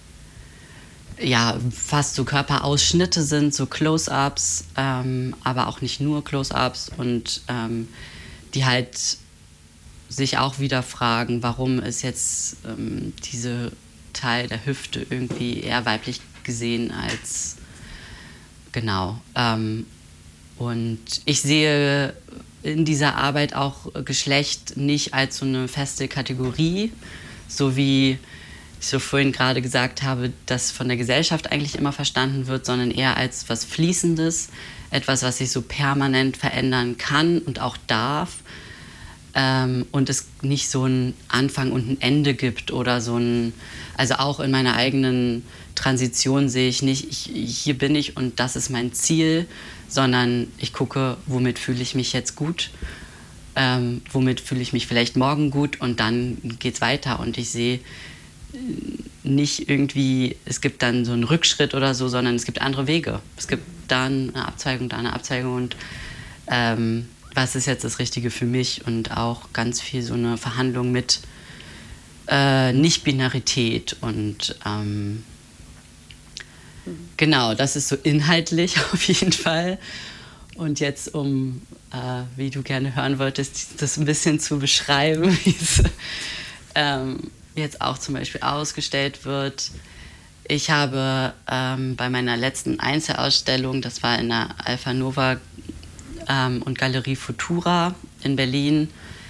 ja fast so Körperausschnitte sind, so Close-ups, ähm, aber auch nicht nur Close-ups und ähm, die halt sich auch wieder fragen, warum ist jetzt ähm, dieser Teil der Hüfte irgendwie eher weiblich gesehen als genau. Ähm, und ich sehe in dieser Arbeit auch Geschlecht nicht als so eine feste Kategorie, so wie ich so vorhin gerade gesagt habe, das von der Gesellschaft eigentlich immer verstanden wird, sondern eher als was Fließendes, etwas, was sich so permanent verändern kann und auch darf. Ähm, und es nicht so einen Anfang und ein Ende gibt oder so ein, also auch in meiner eigenen Transition sehe ich nicht, ich, hier bin ich und das ist mein Ziel, sondern ich gucke, womit fühle ich mich jetzt gut, ähm, womit fühle ich mich vielleicht morgen gut und dann geht's weiter und ich sehe nicht irgendwie, es gibt dann so einen Rückschritt oder so, sondern es gibt andere Wege. Es gibt dann eine Abzweigung, da eine Abzweigung und ähm, was ist jetzt das Richtige für mich und auch ganz viel so eine Verhandlung mit äh, Nicht-Binarität und ähm, mhm. genau, das ist so inhaltlich auf jeden Fall. Und jetzt, um, äh, wie du gerne hören wolltest, das ein bisschen zu beschreiben, wie es ähm, jetzt auch zum Beispiel ausgestellt wird. Ich habe ähm, bei meiner letzten Einzelausstellung, das war in der Alpha Nova ähm, und Galerie Futura in Berlin,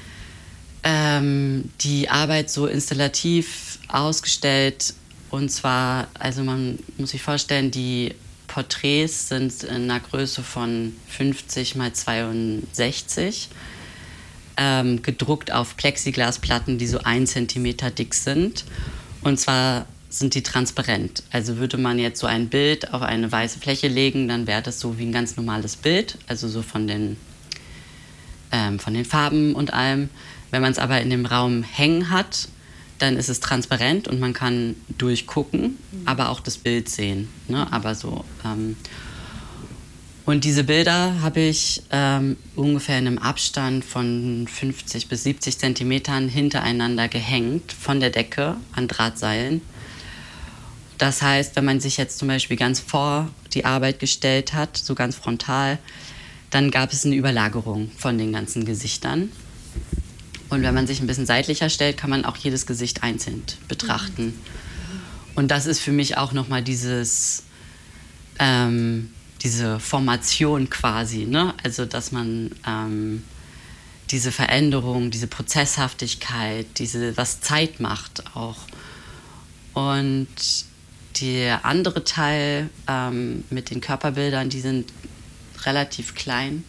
ähm, die Arbeit so installativ ausgestellt. Und zwar, also man muss sich vorstellen, die Porträts sind in einer Größe von fünfzig mal zweiundsechzig, ähm, gedruckt auf Plexiglasplatten, die so ein Zentimeter dick sind. Und zwar sind die transparent. Also würde man jetzt so ein Bild auf eine weiße Fläche legen, dann wäre das so wie ein ganz normales Bild, also so von den, ähm, von den Farben und allem. Wenn man es aber in dem Raum hängen hat, dann ist es transparent und man kann durchgucken, aber auch das Bild sehen. Ne? Aber so. Ähm und diese Bilder habe ich ähm, ungefähr in einem Abstand von fünfzig bis siebzig Zentimetern hintereinander gehängt von der Decke an Drahtseilen. Das heißt, wenn man sich jetzt zum Beispiel ganz vor die Arbeit gestellt hat, so ganz frontal, dann gab es eine Überlagerung von den ganzen Gesichtern. Und wenn man sich ein bisschen seitlicher stellt, kann man auch jedes Gesicht einzeln betrachten. Mhm. Und das ist für mich auch nochmal dieses, ähm, diese Formation quasi, ne? Also dass man ähm, diese Veränderung, diese Prozesshaftigkeit, diese, was Zeit macht auch. Und der andere Teil ähm, mit den Körperbildern, die sind relativ klein.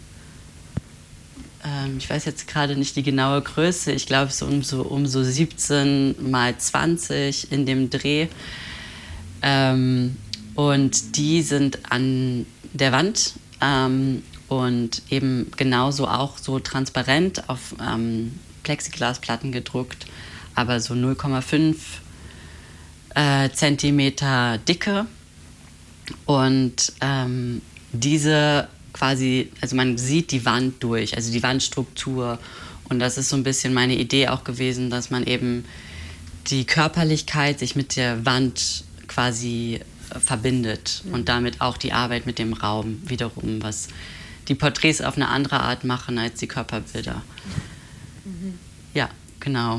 Ich weiß jetzt gerade nicht die genaue Größe, ich glaube so um, so um so siebzehn mal zwanzig in dem Dreh. Ähm, und die sind an der Wand ähm, und eben genauso auch so transparent auf ähm, Plexiglasplatten gedruckt, aber so null Komma fünf äh, Zentimeter Dicke. Und ähm, diese quasi, also man sieht die Wand durch, also die Wandstruktur. Und das ist so ein bisschen meine Idee auch gewesen, dass man eben die Körperlichkeit sich mit der Wand quasi äh, verbindet mhm. und damit auch die Arbeit mit dem Raum wiederum, was die Porträts auf eine andere Art machen als die Körperbilder. Mhm. Ja, genau.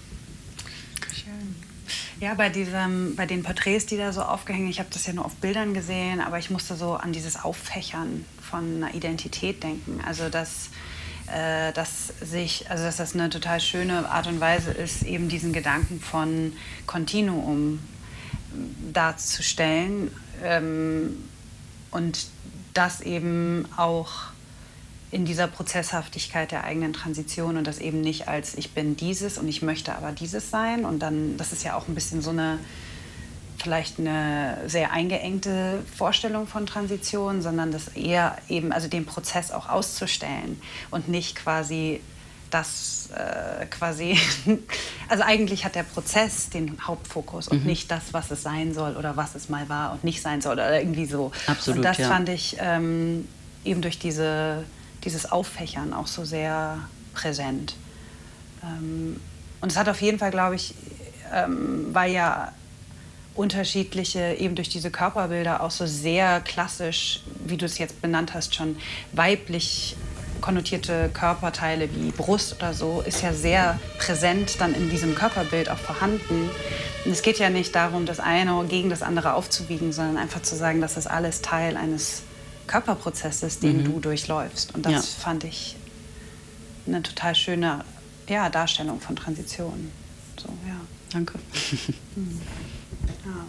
Ja, bei, diesem, bei den Porträts, die da so aufgehängt, ich habe das ja nur auf Bildern gesehen, aber ich musste so an dieses Auffächern von einer Identität denken. Also dass, äh, dass sich, also dass das eine total schöne Art und Weise ist, eben diesen Gedanken von Kontinuum darzustellen ähm, und das eben auch in dieser Prozesshaftigkeit der eigenen Transition und das eben nicht als ich bin dieses und ich möchte aber dieses sein und dann, das ist ja auch ein bisschen so eine, vielleicht eine sehr eingeengte Vorstellung von Transition, sondern das eher eben, also den Prozess auch auszustellen und nicht quasi das äh, quasi, also eigentlich hat der Prozess den Hauptfokus und mhm. nicht das, was es sein soll oder was es mal war und nicht sein soll oder irgendwie so. Absolut, und das ja. fand ich ähm, eben durch diese dieses Auffächern auch so sehr präsent. Ähm, und es hat auf jeden Fall, glaube ich, ähm, weil ja unterschiedliche, eben durch diese Körperbilder auch so sehr klassisch, wie du es jetzt benannt hast, schon weiblich konnotierte Körperteile wie Brust oder so, ist ja sehr präsent dann in diesem Körperbild auch vorhanden. Und es geht ja nicht darum, das eine gegen das andere aufzuwiegen, sondern einfach zu sagen, das ist alles Teil eines Körperprozesses, den mhm. du durchläufst. Und das ja. fand ich eine total schöne ja, Darstellung von Transition. So, ja. Danke. Mhm. Ja.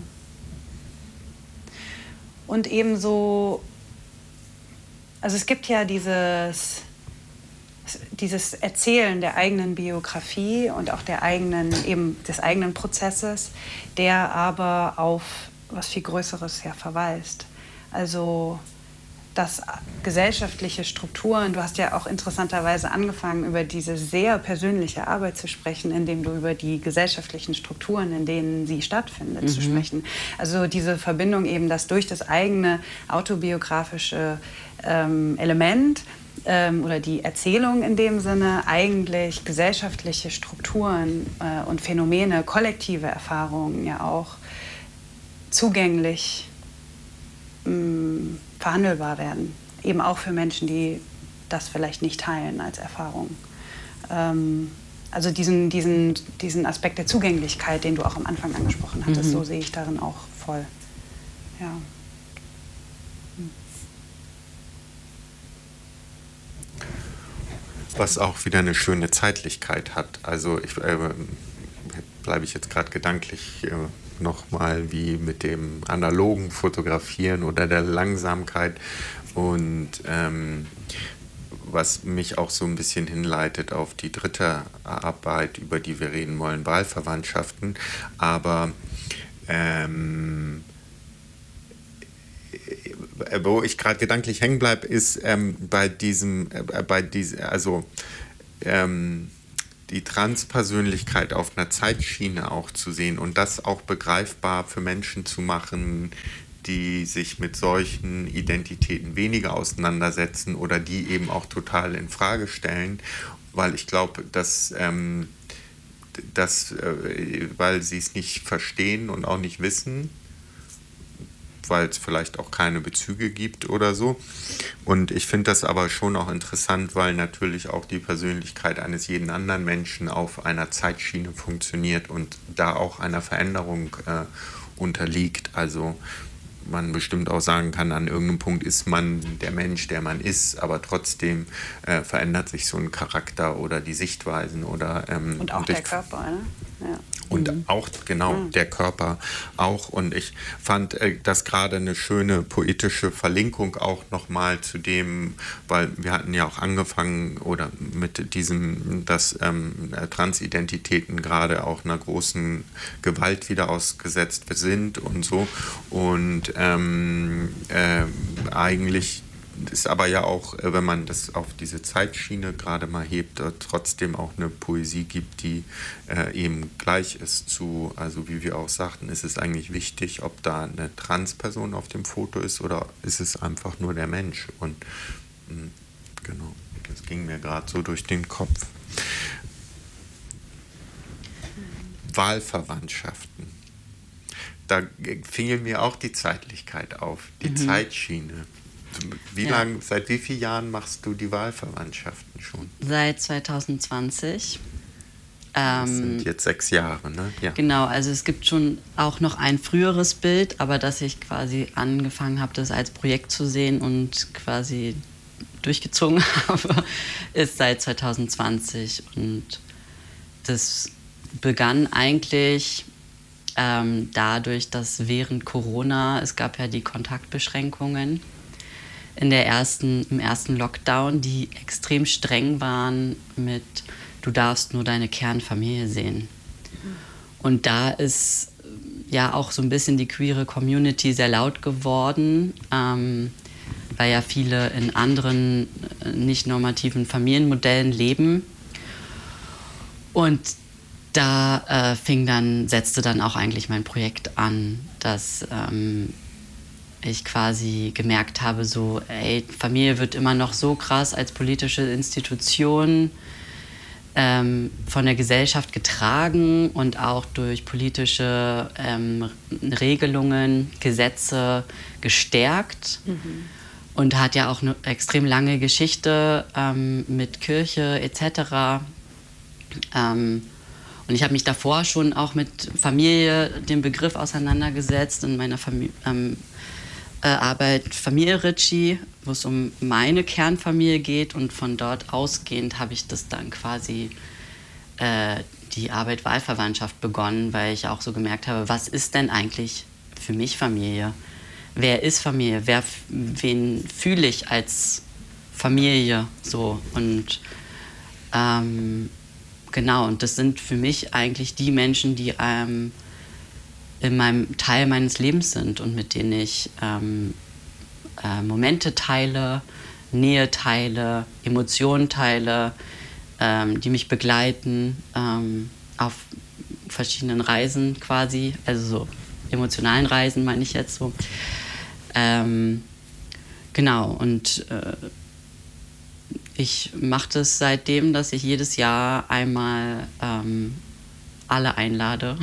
Und ebenso, also es gibt ja dieses, dieses Erzählen der eigenen Biografie und auch der eigenen, eben des eigenen Prozesses, der aber auf was viel Größeres ja verweist. Also dass gesellschaftliche Strukturen, du hast ja auch interessanterweise angefangen, über diese sehr persönliche Arbeit zu sprechen, indem du über die gesellschaftlichen Strukturen, in denen sie stattfindet, mhm. zu sprechen. Also diese Verbindung eben, dass durch das eigene autobiografische ähm, Element ähm, oder die Erzählung in dem Sinne eigentlich gesellschaftliche Strukturen äh, und Phänomene, kollektive Erfahrungen ja auch zugänglich mh, verhandelbar werden. Eben auch für Menschen, die das vielleicht nicht teilen als Erfahrung. Ähm, also diesen, diesen, diesen Aspekt der Zugänglichkeit, den du auch am Anfang angesprochen hattest, mhm. so sehe ich darin auch voll. Ja. Was auch wieder eine schöne Zeitlichkeit hat. Also ich äh, bleibe ich jetzt gerade gedanklich äh, nochmal wie mit dem analogen Fotografieren oder der Langsamkeit. Und ähm, was mich auch so ein bisschen hinleitet auf die dritte Arbeit, über die wir reden wollen, Wahlverwandtschaften. Aber ähm, wo ich gerade gedanklich hängen bleibe, ist ähm, bei diesem, äh, bei diesem, also ähm, die Transpersönlichkeit auf einer Zeitschiene auch zu sehen und das auch begreifbar für Menschen zu machen, die sich mit solchen Identitäten weniger auseinandersetzen oder die eben auch total in Frage stellen, weil ich glaube, dass, ähm, dass äh, weil sie es nicht verstehen und auch nicht wissen, weil es vielleicht auch keine Bezüge gibt oder so. Und ich finde das aber schon auch interessant, weil natürlich auch die Persönlichkeit eines jeden anderen Menschen auf einer Zeitschiene funktioniert und da auch einer Veränderung äh, unterliegt. Also man bestimmt auch sagen kann, an irgendeinem Punkt ist man der Mensch, der man ist, aber trotzdem äh, verändert sich so ein Charakter oder die Sichtweisen oder ähm, und auch und der ich, Körper, ne? Ja. Und mhm. auch, genau, mhm. der Körper auch. Und ich fand äh, das gerade eine schöne poetische Verlinkung auch nochmal zu dem, weil wir hatten ja auch angefangen oder mit diesem, dass ähm, Transidentitäten gerade auch einer großen Gewalt wieder ausgesetzt sind und so. Und ähm, äh, eigentlich ist aber ja auch, wenn man das auf diese Zeitschiene gerade mal hebt, trotzdem auch eine Poesie gibt, die äh, eben gleich ist zu, also wie wir auch sagten, ist es eigentlich wichtig, ob da eine Transperson auf dem Foto ist oder ist es einfach nur der Mensch. Und mh, genau, das ging mir gerade so durch den Kopf. Wahlverwandtschaften. Da fiel mir auch die Zeitlichkeit auf, die mhm. Zeitschiene. Wie ja. lang, seit wie vielen Jahren machst du die Wahlverwandtschaften schon? Seit zwanzig zwanzig. Das ähm, sind jetzt sechs Jahre, ne? Ja. Genau, also es gibt schon auch noch ein früheres Bild, aber dass ich quasi angefangen habe, das als Projekt zu sehen und quasi durchgezogen habe, ist seit zwanzig zwanzig. Und das begann eigentlich ähm, dadurch, dass während Corona, es gab ja die Kontaktbeschränkungen, in der ersten, im ersten Lockdown, die extrem streng waren mit, du darfst nur deine Kernfamilie sehen. Und da ist ja auch so ein bisschen die queere Community sehr laut geworden, ähm, weil ja viele in anderen nicht normativen Familienmodellen leben. Und da äh, fing dann, setzte dann auch eigentlich mein Projekt an, dass ähm, ich quasi gemerkt habe, so, ey, Familie wird immer noch so krass als politische Institution ähm, von der Gesellschaft getragen und auch durch politische ähm, Regelungen, Gesetze gestärkt. Mhm. Und hat ja auch eine extrem lange Geschichte ähm, mit Kirche et cetera. Ähm, und ich habe mich davor schon auch mit Familie, dem Begriff auseinandergesetzt in meiner Familie. Ähm, Äh, Arbeit Familie Ritchie, wo es um meine Kernfamilie geht, und von dort ausgehend habe ich das dann quasi äh, die Arbeit Wahlverwandtschaft begonnen, weil ich auch so gemerkt habe, was ist denn eigentlich für mich Familie? Wer ist Familie? Wer, wen fühle ich als Familie? So, und ähm, genau, und das sind für mich eigentlich die Menschen, die ähm, in meinem Teil meines Lebens sind und mit denen ich ähm, äh, Momente teile, Nähe teile, Emotionen teile, ähm, die mich begleiten ähm, auf verschiedenen Reisen quasi, also so emotionalen Reisen meine ich jetzt so. Ähm, genau, und äh, ich mache das seitdem, dass ich jedes Jahr einmal ähm, alle einlade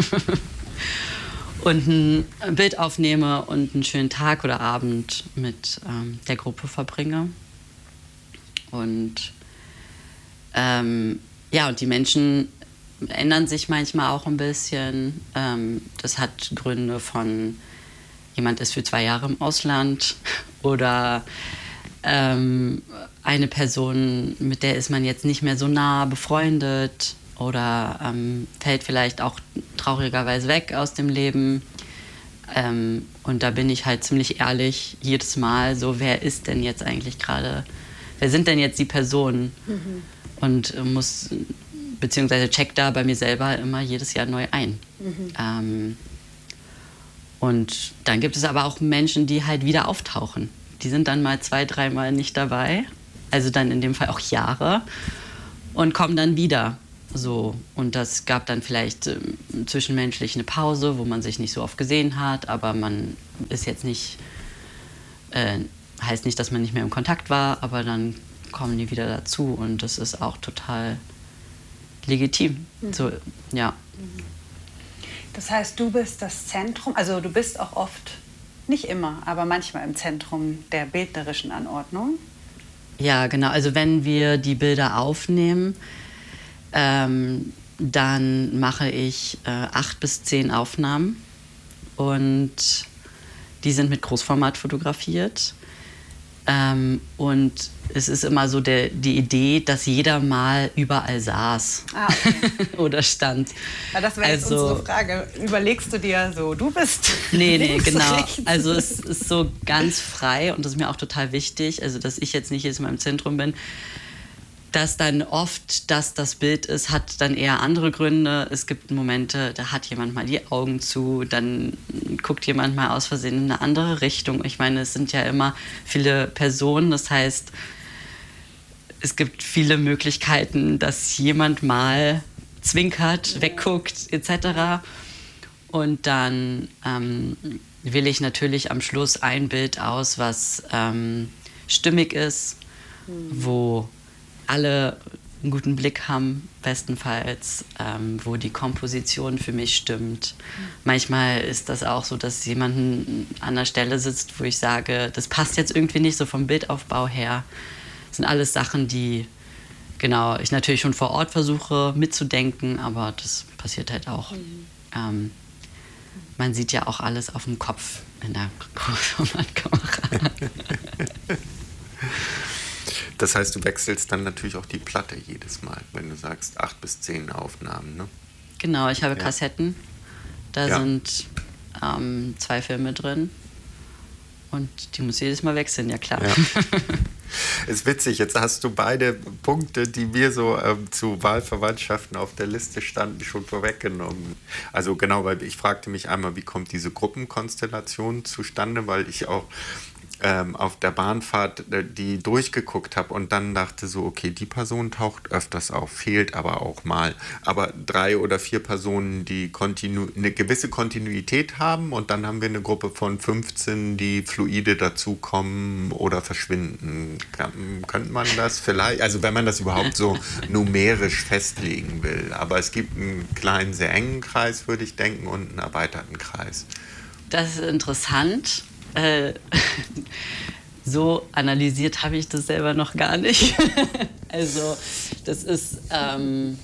und ein Bild aufnehme und einen schönen Tag oder Abend mit ähm, der Gruppe verbringe. Und ähm, ja, und die Menschen ändern sich manchmal auch ein bisschen. Ähm, das hat Gründe von, jemand ist für zwei Jahre im Ausland oder ähm, eine Person, mit der ist man jetzt nicht mehr so nah befreundet. oder ähm, fällt vielleicht auch traurigerweise weg aus dem Leben. Ähm, und da bin ich halt ziemlich ehrlich jedes Mal so, wer ist denn jetzt eigentlich gerade, wer sind denn jetzt die Personen? Mhm. Und äh, muss, beziehungsweise check da bei mir selber immer jedes Jahr neu ein. Mhm. Ähm, und dann gibt es aber auch Menschen, die halt wieder auftauchen. Die sind dann mal zwei, dreimal nicht dabei, also dann in dem Fall auch Jahre, und kommen dann wieder. So. Und das gab dann vielleicht äh, zwischenmenschlich eine Pause, wo man sich nicht so oft gesehen hat, aber man ist jetzt nicht, äh, heißt nicht, dass man nicht mehr im Kontakt war, aber dann kommen die wieder dazu und das ist auch total legitim. Mhm. So, ja. Das heißt, du bist das Zentrum, also du bist auch oft, nicht immer, aber manchmal im Zentrum der bildnerischen Anordnung. Ja, genau. Also wenn wir die Bilder aufnehmen, ähm, dann mache ich äh, acht bis zehn Aufnahmen und die sind mit Großformat fotografiert. Ähm, und es ist immer so der, die Idee, dass jeder mal überall saß. Ah, okay. Oder stand. Ja, das wäre jetzt also, unsere Frage. Überlegst du dir so, du bist Nee, nee, genau. Rechts. Also es ist so ganz frei und das ist mir auch total wichtig, also dass ich jetzt nicht jedes Mal im Zentrum bin. Dass dann oft, dass das Bild ist, hat dann eher andere Gründe. Es gibt Momente, da hat jemand mal die Augen zu, dann guckt jemand mal aus Versehen in eine andere Richtung. Ich meine, es sind ja immer viele Personen, das heißt, es gibt viele Möglichkeiten, dass jemand mal zwinkert, wegguckt et cetera. Und dann ähm, wähle ich natürlich am Schluss ein Bild aus, was ähm, stimmig ist, mhm. wo alle einen guten Blick haben, bestenfalls, ähm, wo die Komposition für mich stimmt. Mhm. Manchmal ist das auch so, dass jemand an der Stelle sitzt, wo ich sage, das passt jetzt irgendwie nicht so vom Bildaufbau her. Das sind alles Sachen, die genau, ich natürlich schon vor Ort versuche mitzudenken, aber das passiert halt auch. Mhm. Ähm, man sieht ja auch alles auf dem Kopf in der Großformatkamera. Das heißt, du wechselst dann natürlich auch die Platte jedes Mal, wenn du sagst acht bis zehn Aufnahmen, ne? Genau, ich habe ja. Kassetten. Da ja. sind ähm, zwei Filme drin. Und die muss jedes Mal wechseln, ja klar. Ja. Ist witzig, jetzt hast du beide Punkte, die mir so ähm, zu Wahlverwandtschaften auf der Liste standen, schon vorweggenommen. Also genau, weil ich fragte mich einmal, wie kommt diese Gruppenkonstellation zustande, weil ich auch ähm, auf der Bahnfahrt äh, die durchgeguckt habe und dann dachte so, okay, die Person taucht öfters auf, fehlt aber auch mal. Aber drei oder vier Personen, die kontinu- eine gewisse Kontinuität haben und dann haben wir eine Gruppe von fünfzehn, die fluide dazukommen oder verschwinden. Kann, könnte man das vielleicht, also wenn man das überhaupt so numerisch festlegen will, aber es gibt einen kleinen, sehr engen Kreis, würde ich denken, und einen erweiterten Kreis. Das ist interessant. Äh, so analysiert habe ich das selber noch gar nicht. Also das ist ähm,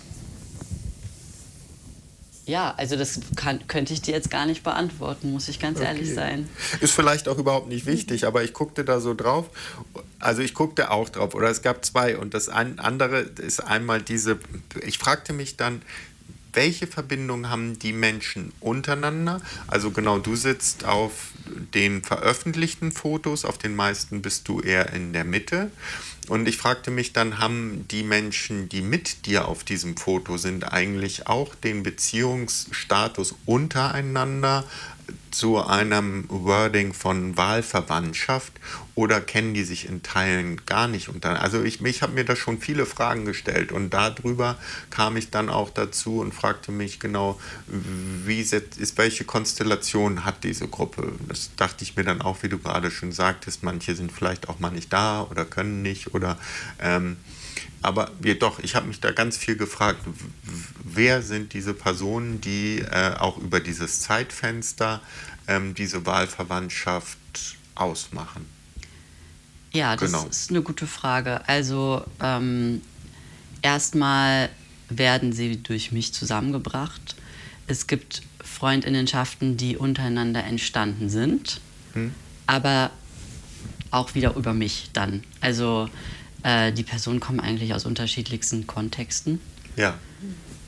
ja, also das kann, könnte ich dir jetzt gar nicht beantworten, muss ich ganz okay. ehrlich sein. Ist vielleicht auch überhaupt nicht wichtig, aber ich guckte da so drauf. Also ich guckte auch drauf, oder es gab zwei und das ein, andere ist einmal diese, ich fragte mich dann, welche Verbindung haben die Menschen untereinander? Also genau, du sitzt auf den veröffentlichten Fotos, auf den meisten bist du eher in der Mitte. Und ich fragte mich dann, haben die Menschen, die mit dir auf diesem Foto sind, eigentlich auch den Beziehungsstatus untereinander zu einem Wording von Wahlverwandtschaft oder kennen die sich in Teilen gar nicht untereinander? Also ich, ich habe mir da schon viele Fragen gestellt und darüber kam ich dann auch dazu und fragte mich genau, wie ist, welche Konstellation hat diese Gruppe? Das dachte ich mir dann auch, wie du gerade schon sagtest, manche sind vielleicht auch mal nicht da oder können nicht oder ähm, aber wir doch, ich habe mich da ganz viel gefragt, wer sind diese Personen, die äh, auch über dieses Zeitfenster ähm, diese Wahlverwandtschaft ausmachen? Ja, das genau. ist eine gute Frage. Also ähm, erstmal werden sie durch mich zusammengebracht. Es gibt Freundinnenschaften, die untereinander entstanden sind, hm. aber auch wieder über mich dann. Also die Personen kommen eigentlich aus unterschiedlichsten Kontexten. Ja.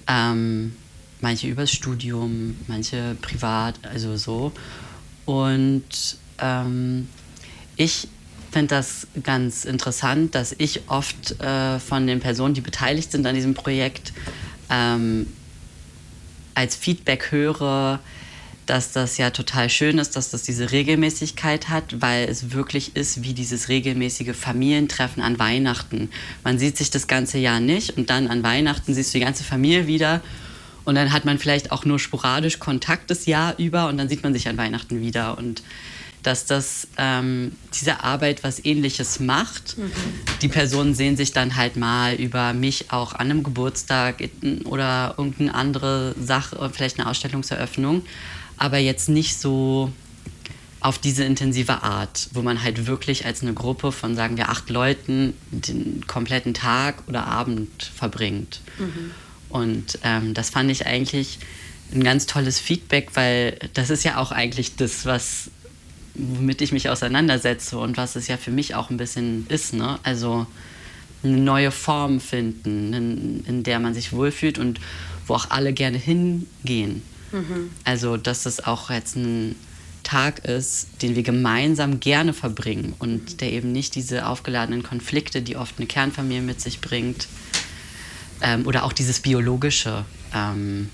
Ähm, manche übers Studium, manche privat, also so. Und ähm, ich finde das ganz interessant, dass ich oft äh, von den Personen, die beteiligt sind an diesem Projekt, ähm, als Feedback höre, dass das ja total schön ist, dass das diese Regelmäßigkeit hat, weil es wirklich ist wie dieses regelmäßige Familientreffen an Weihnachten. Man sieht sich das ganze Jahr nicht und dann an Weihnachten siehst du die ganze Familie wieder und dann hat man vielleicht auch nur sporadisch Kontakt das Jahr über und dann sieht man sich an Weihnachten wieder. Und dass das ähm, diese Arbeit was Ähnliches macht. Mhm. Die Personen sehen sich dann halt mal über mich auch an einem Geburtstag oder irgendeine andere Sache, vielleicht eine Ausstellungseröffnung, aber jetzt nicht so auf diese intensive Art, wo man halt wirklich als eine Gruppe von, sagen wir, acht Leuten den kompletten Tag oder Abend verbringt. Mhm. Und ähm, das fand ich eigentlich ein ganz tolles Feedback, weil das ist ja auch eigentlich das, was womit ich mich auseinandersetze und was es ja für mich auch ein bisschen ist, ne? Also eine neue Form finden, in, in der man sich wohlfühlt und wo auch alle gerne hingehen. Mhm. Also dass es auch jetzt ein Tag ist, den wir gemeinsam gerne verbringen und der eben nicht diese aufgeladenen Konflikte, die oft eine Kernfamilie mit sich bringt, ähm, oder auch dieses Biologische, ähm,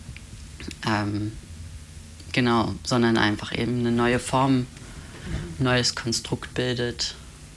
ähm, genau, sondern einfach eben eine neue Form, ein neues Konstrukt bildet.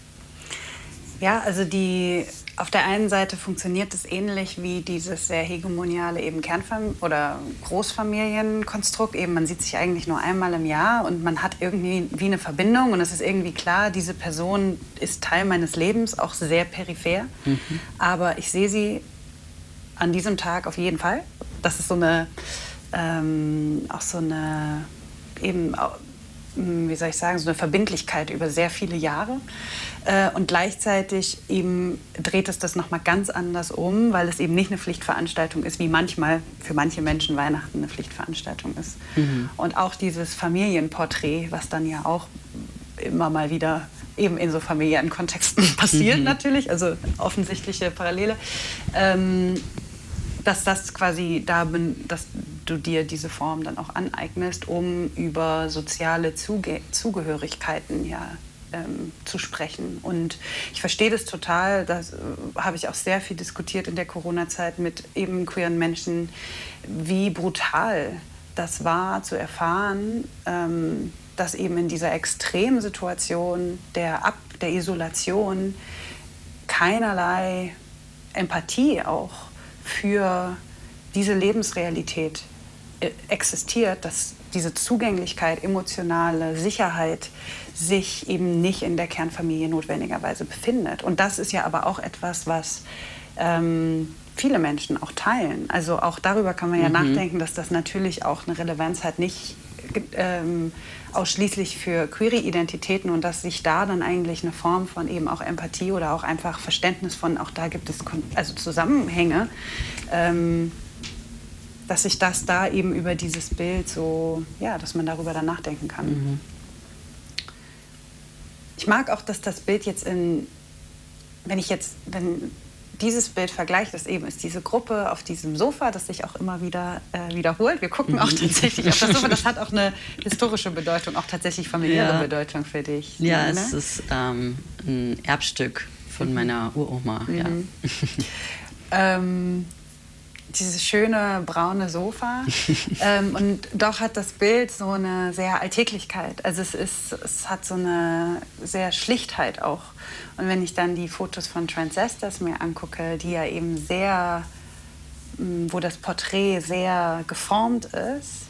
Ja, also die, auf der einen Seite funktioniert es ähnlich wie dieses sehr hegemoniale eben Kernfam- oder Großfamilienkonstrukt. Eben, man sieht sich eigentlich nur einmal im Jahr und man hat irgendwie wie eine Verbindung und es ist irgendwie klar, diese Person ist Teil meines Lebens, auch sehr peripher. Mhm. Aber ich sehe sie an diesem Tag auf jeden Fall. Das ist so eine Ähm, auch so eine, eben, wie soll ich sagen, so eine Verbindlichkeit über sehr viele Jahre. Äh, und gleichzeitig eben dreht es das nochmal ganz anders um, weil es eben nicht eine Pflichtveranstaltung ist, wie manchmal für manche Menschen Weihnachten eine Pflichtveranstaltung ist. Mhm. Und auch dieses Familienporträt, was dann ja auch immer mal wieder eben in so familiären Kontexten passiert, mhm. natürlich, also offensichtliche Parallele. Ähm, dass das quasi da bin, dass du dir diese Form dann auch aneignest, um über soziale Zuge- Zugehörigkeiten ja, ähm, zu sprechen. Und ich verstehe das total, das äh, habe ich auch sehr viel diskutiert in der Corona-Zeit mit eben queeren Menschen, wie brutal das war zu erfahren, ähm, dass eben in dieser Extremsituation der, Ab- der Isolation keinerlei Empathie auch für diese Lebensrealität existiert, dass diese Zugänglichkeit, emotionale Sicherheit sich eben nicht in der Kernfamilie notwendigerweise befindet. Und das ist ja aber auch etwas, was ähm, viele Menschen auch teilen. Also auch darüber kann man ja mhm. nachdenken, dass das natürlich auch eine Relevanz hat, nicht ähm, ausschließlich für queere Identitäten und dass sich da dann eigentlich eine Form von eben auch Empathie oder auch einfach Verständnis von, auch da gibt es also Zusammenhänge, ähm, dass sich das da eben über dieses Bild so, ja, dass man darüber dann nachdenken kann. Mhm. Ich mag auch, dass das Bild jetzt in, wenn ich jetzt, wenn dieses Bild vergleiche, das eben ist diese Gruppe auf diesem Sofa, das sich auch immer wieder äh, wiederholt. Wir gucken auch tatsächlich auf das Sofa. Das hat auch eine historische Bedeutung, auch tatsächlich familiäre ja. Bedeutung für dich. Ja, ne? Es ist ähm, ein Erbstück von mhm. meiner Uroma. Mhm. Ja. ähm, dieses schöne braune Sofa. ähm, und doch hat das Bild so eine sehr Alltäglichkeit. Also es, ist, es hat so eine sehr Schlichtheit auch. Und wenn ich dann die Fotos von Transestors mir angucke, die ja eben sehr, wo das Porträt sehr geformt ist,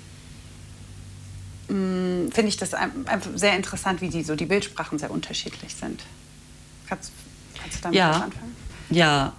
finde ich das einfach sehr interessant, wie die, so die Bildsprachen sehr unterschiedlich sind. Kannst, kannst du damit ja. was anfangen? Ja,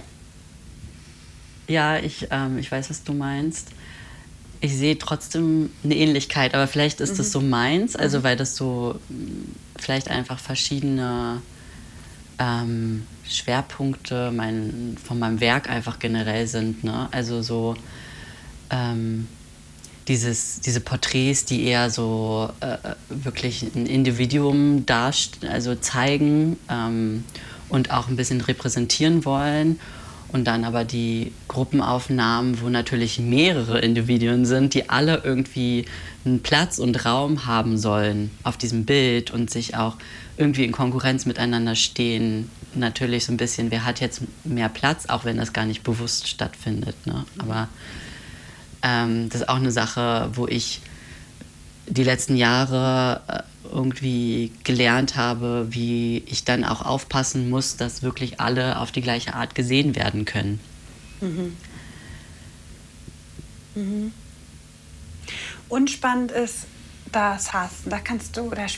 ja ich, ähm, ich weiß, was du meinst. Ich sehe trotzdem eine Ähnlichkeit, aber vielleicht ist mhm. das so meins, also weil das so vielleicht einfach verschiedene ähm, Schwerpunkte mein, von meinem Werk einfach generell sind. Ne? Also so ähm, dieses, diese Porträts, die eher so äh, wirklich ein Individuum darst- also zeigen ähm, und auch ein bisschen repräsentieren wollen. Und dann aber die Gruppenaufnahmen, wo natürlich mehrere Individuen sind, die alle irgendwie einen Platz und Raum haben sollen auf diesem Bild und sich auch irgendwie in Konkurrenz miteinander stehen. Natürlich so ein bisschen, wer hat jetzt mehr Platz, auch wenn das gar nicht bewusst stattfindet. Ne? Aber ähm, das ist auch eine Sache, wo ich die letzten Jahre äh, irgendwie gelernt habe, wie ich dann auch aufpassen muss, dass wirklich alle auf die gleiche Art gesehen werden können. Mhm. Mhm. Und spannend ist, das hast, da kannst du, da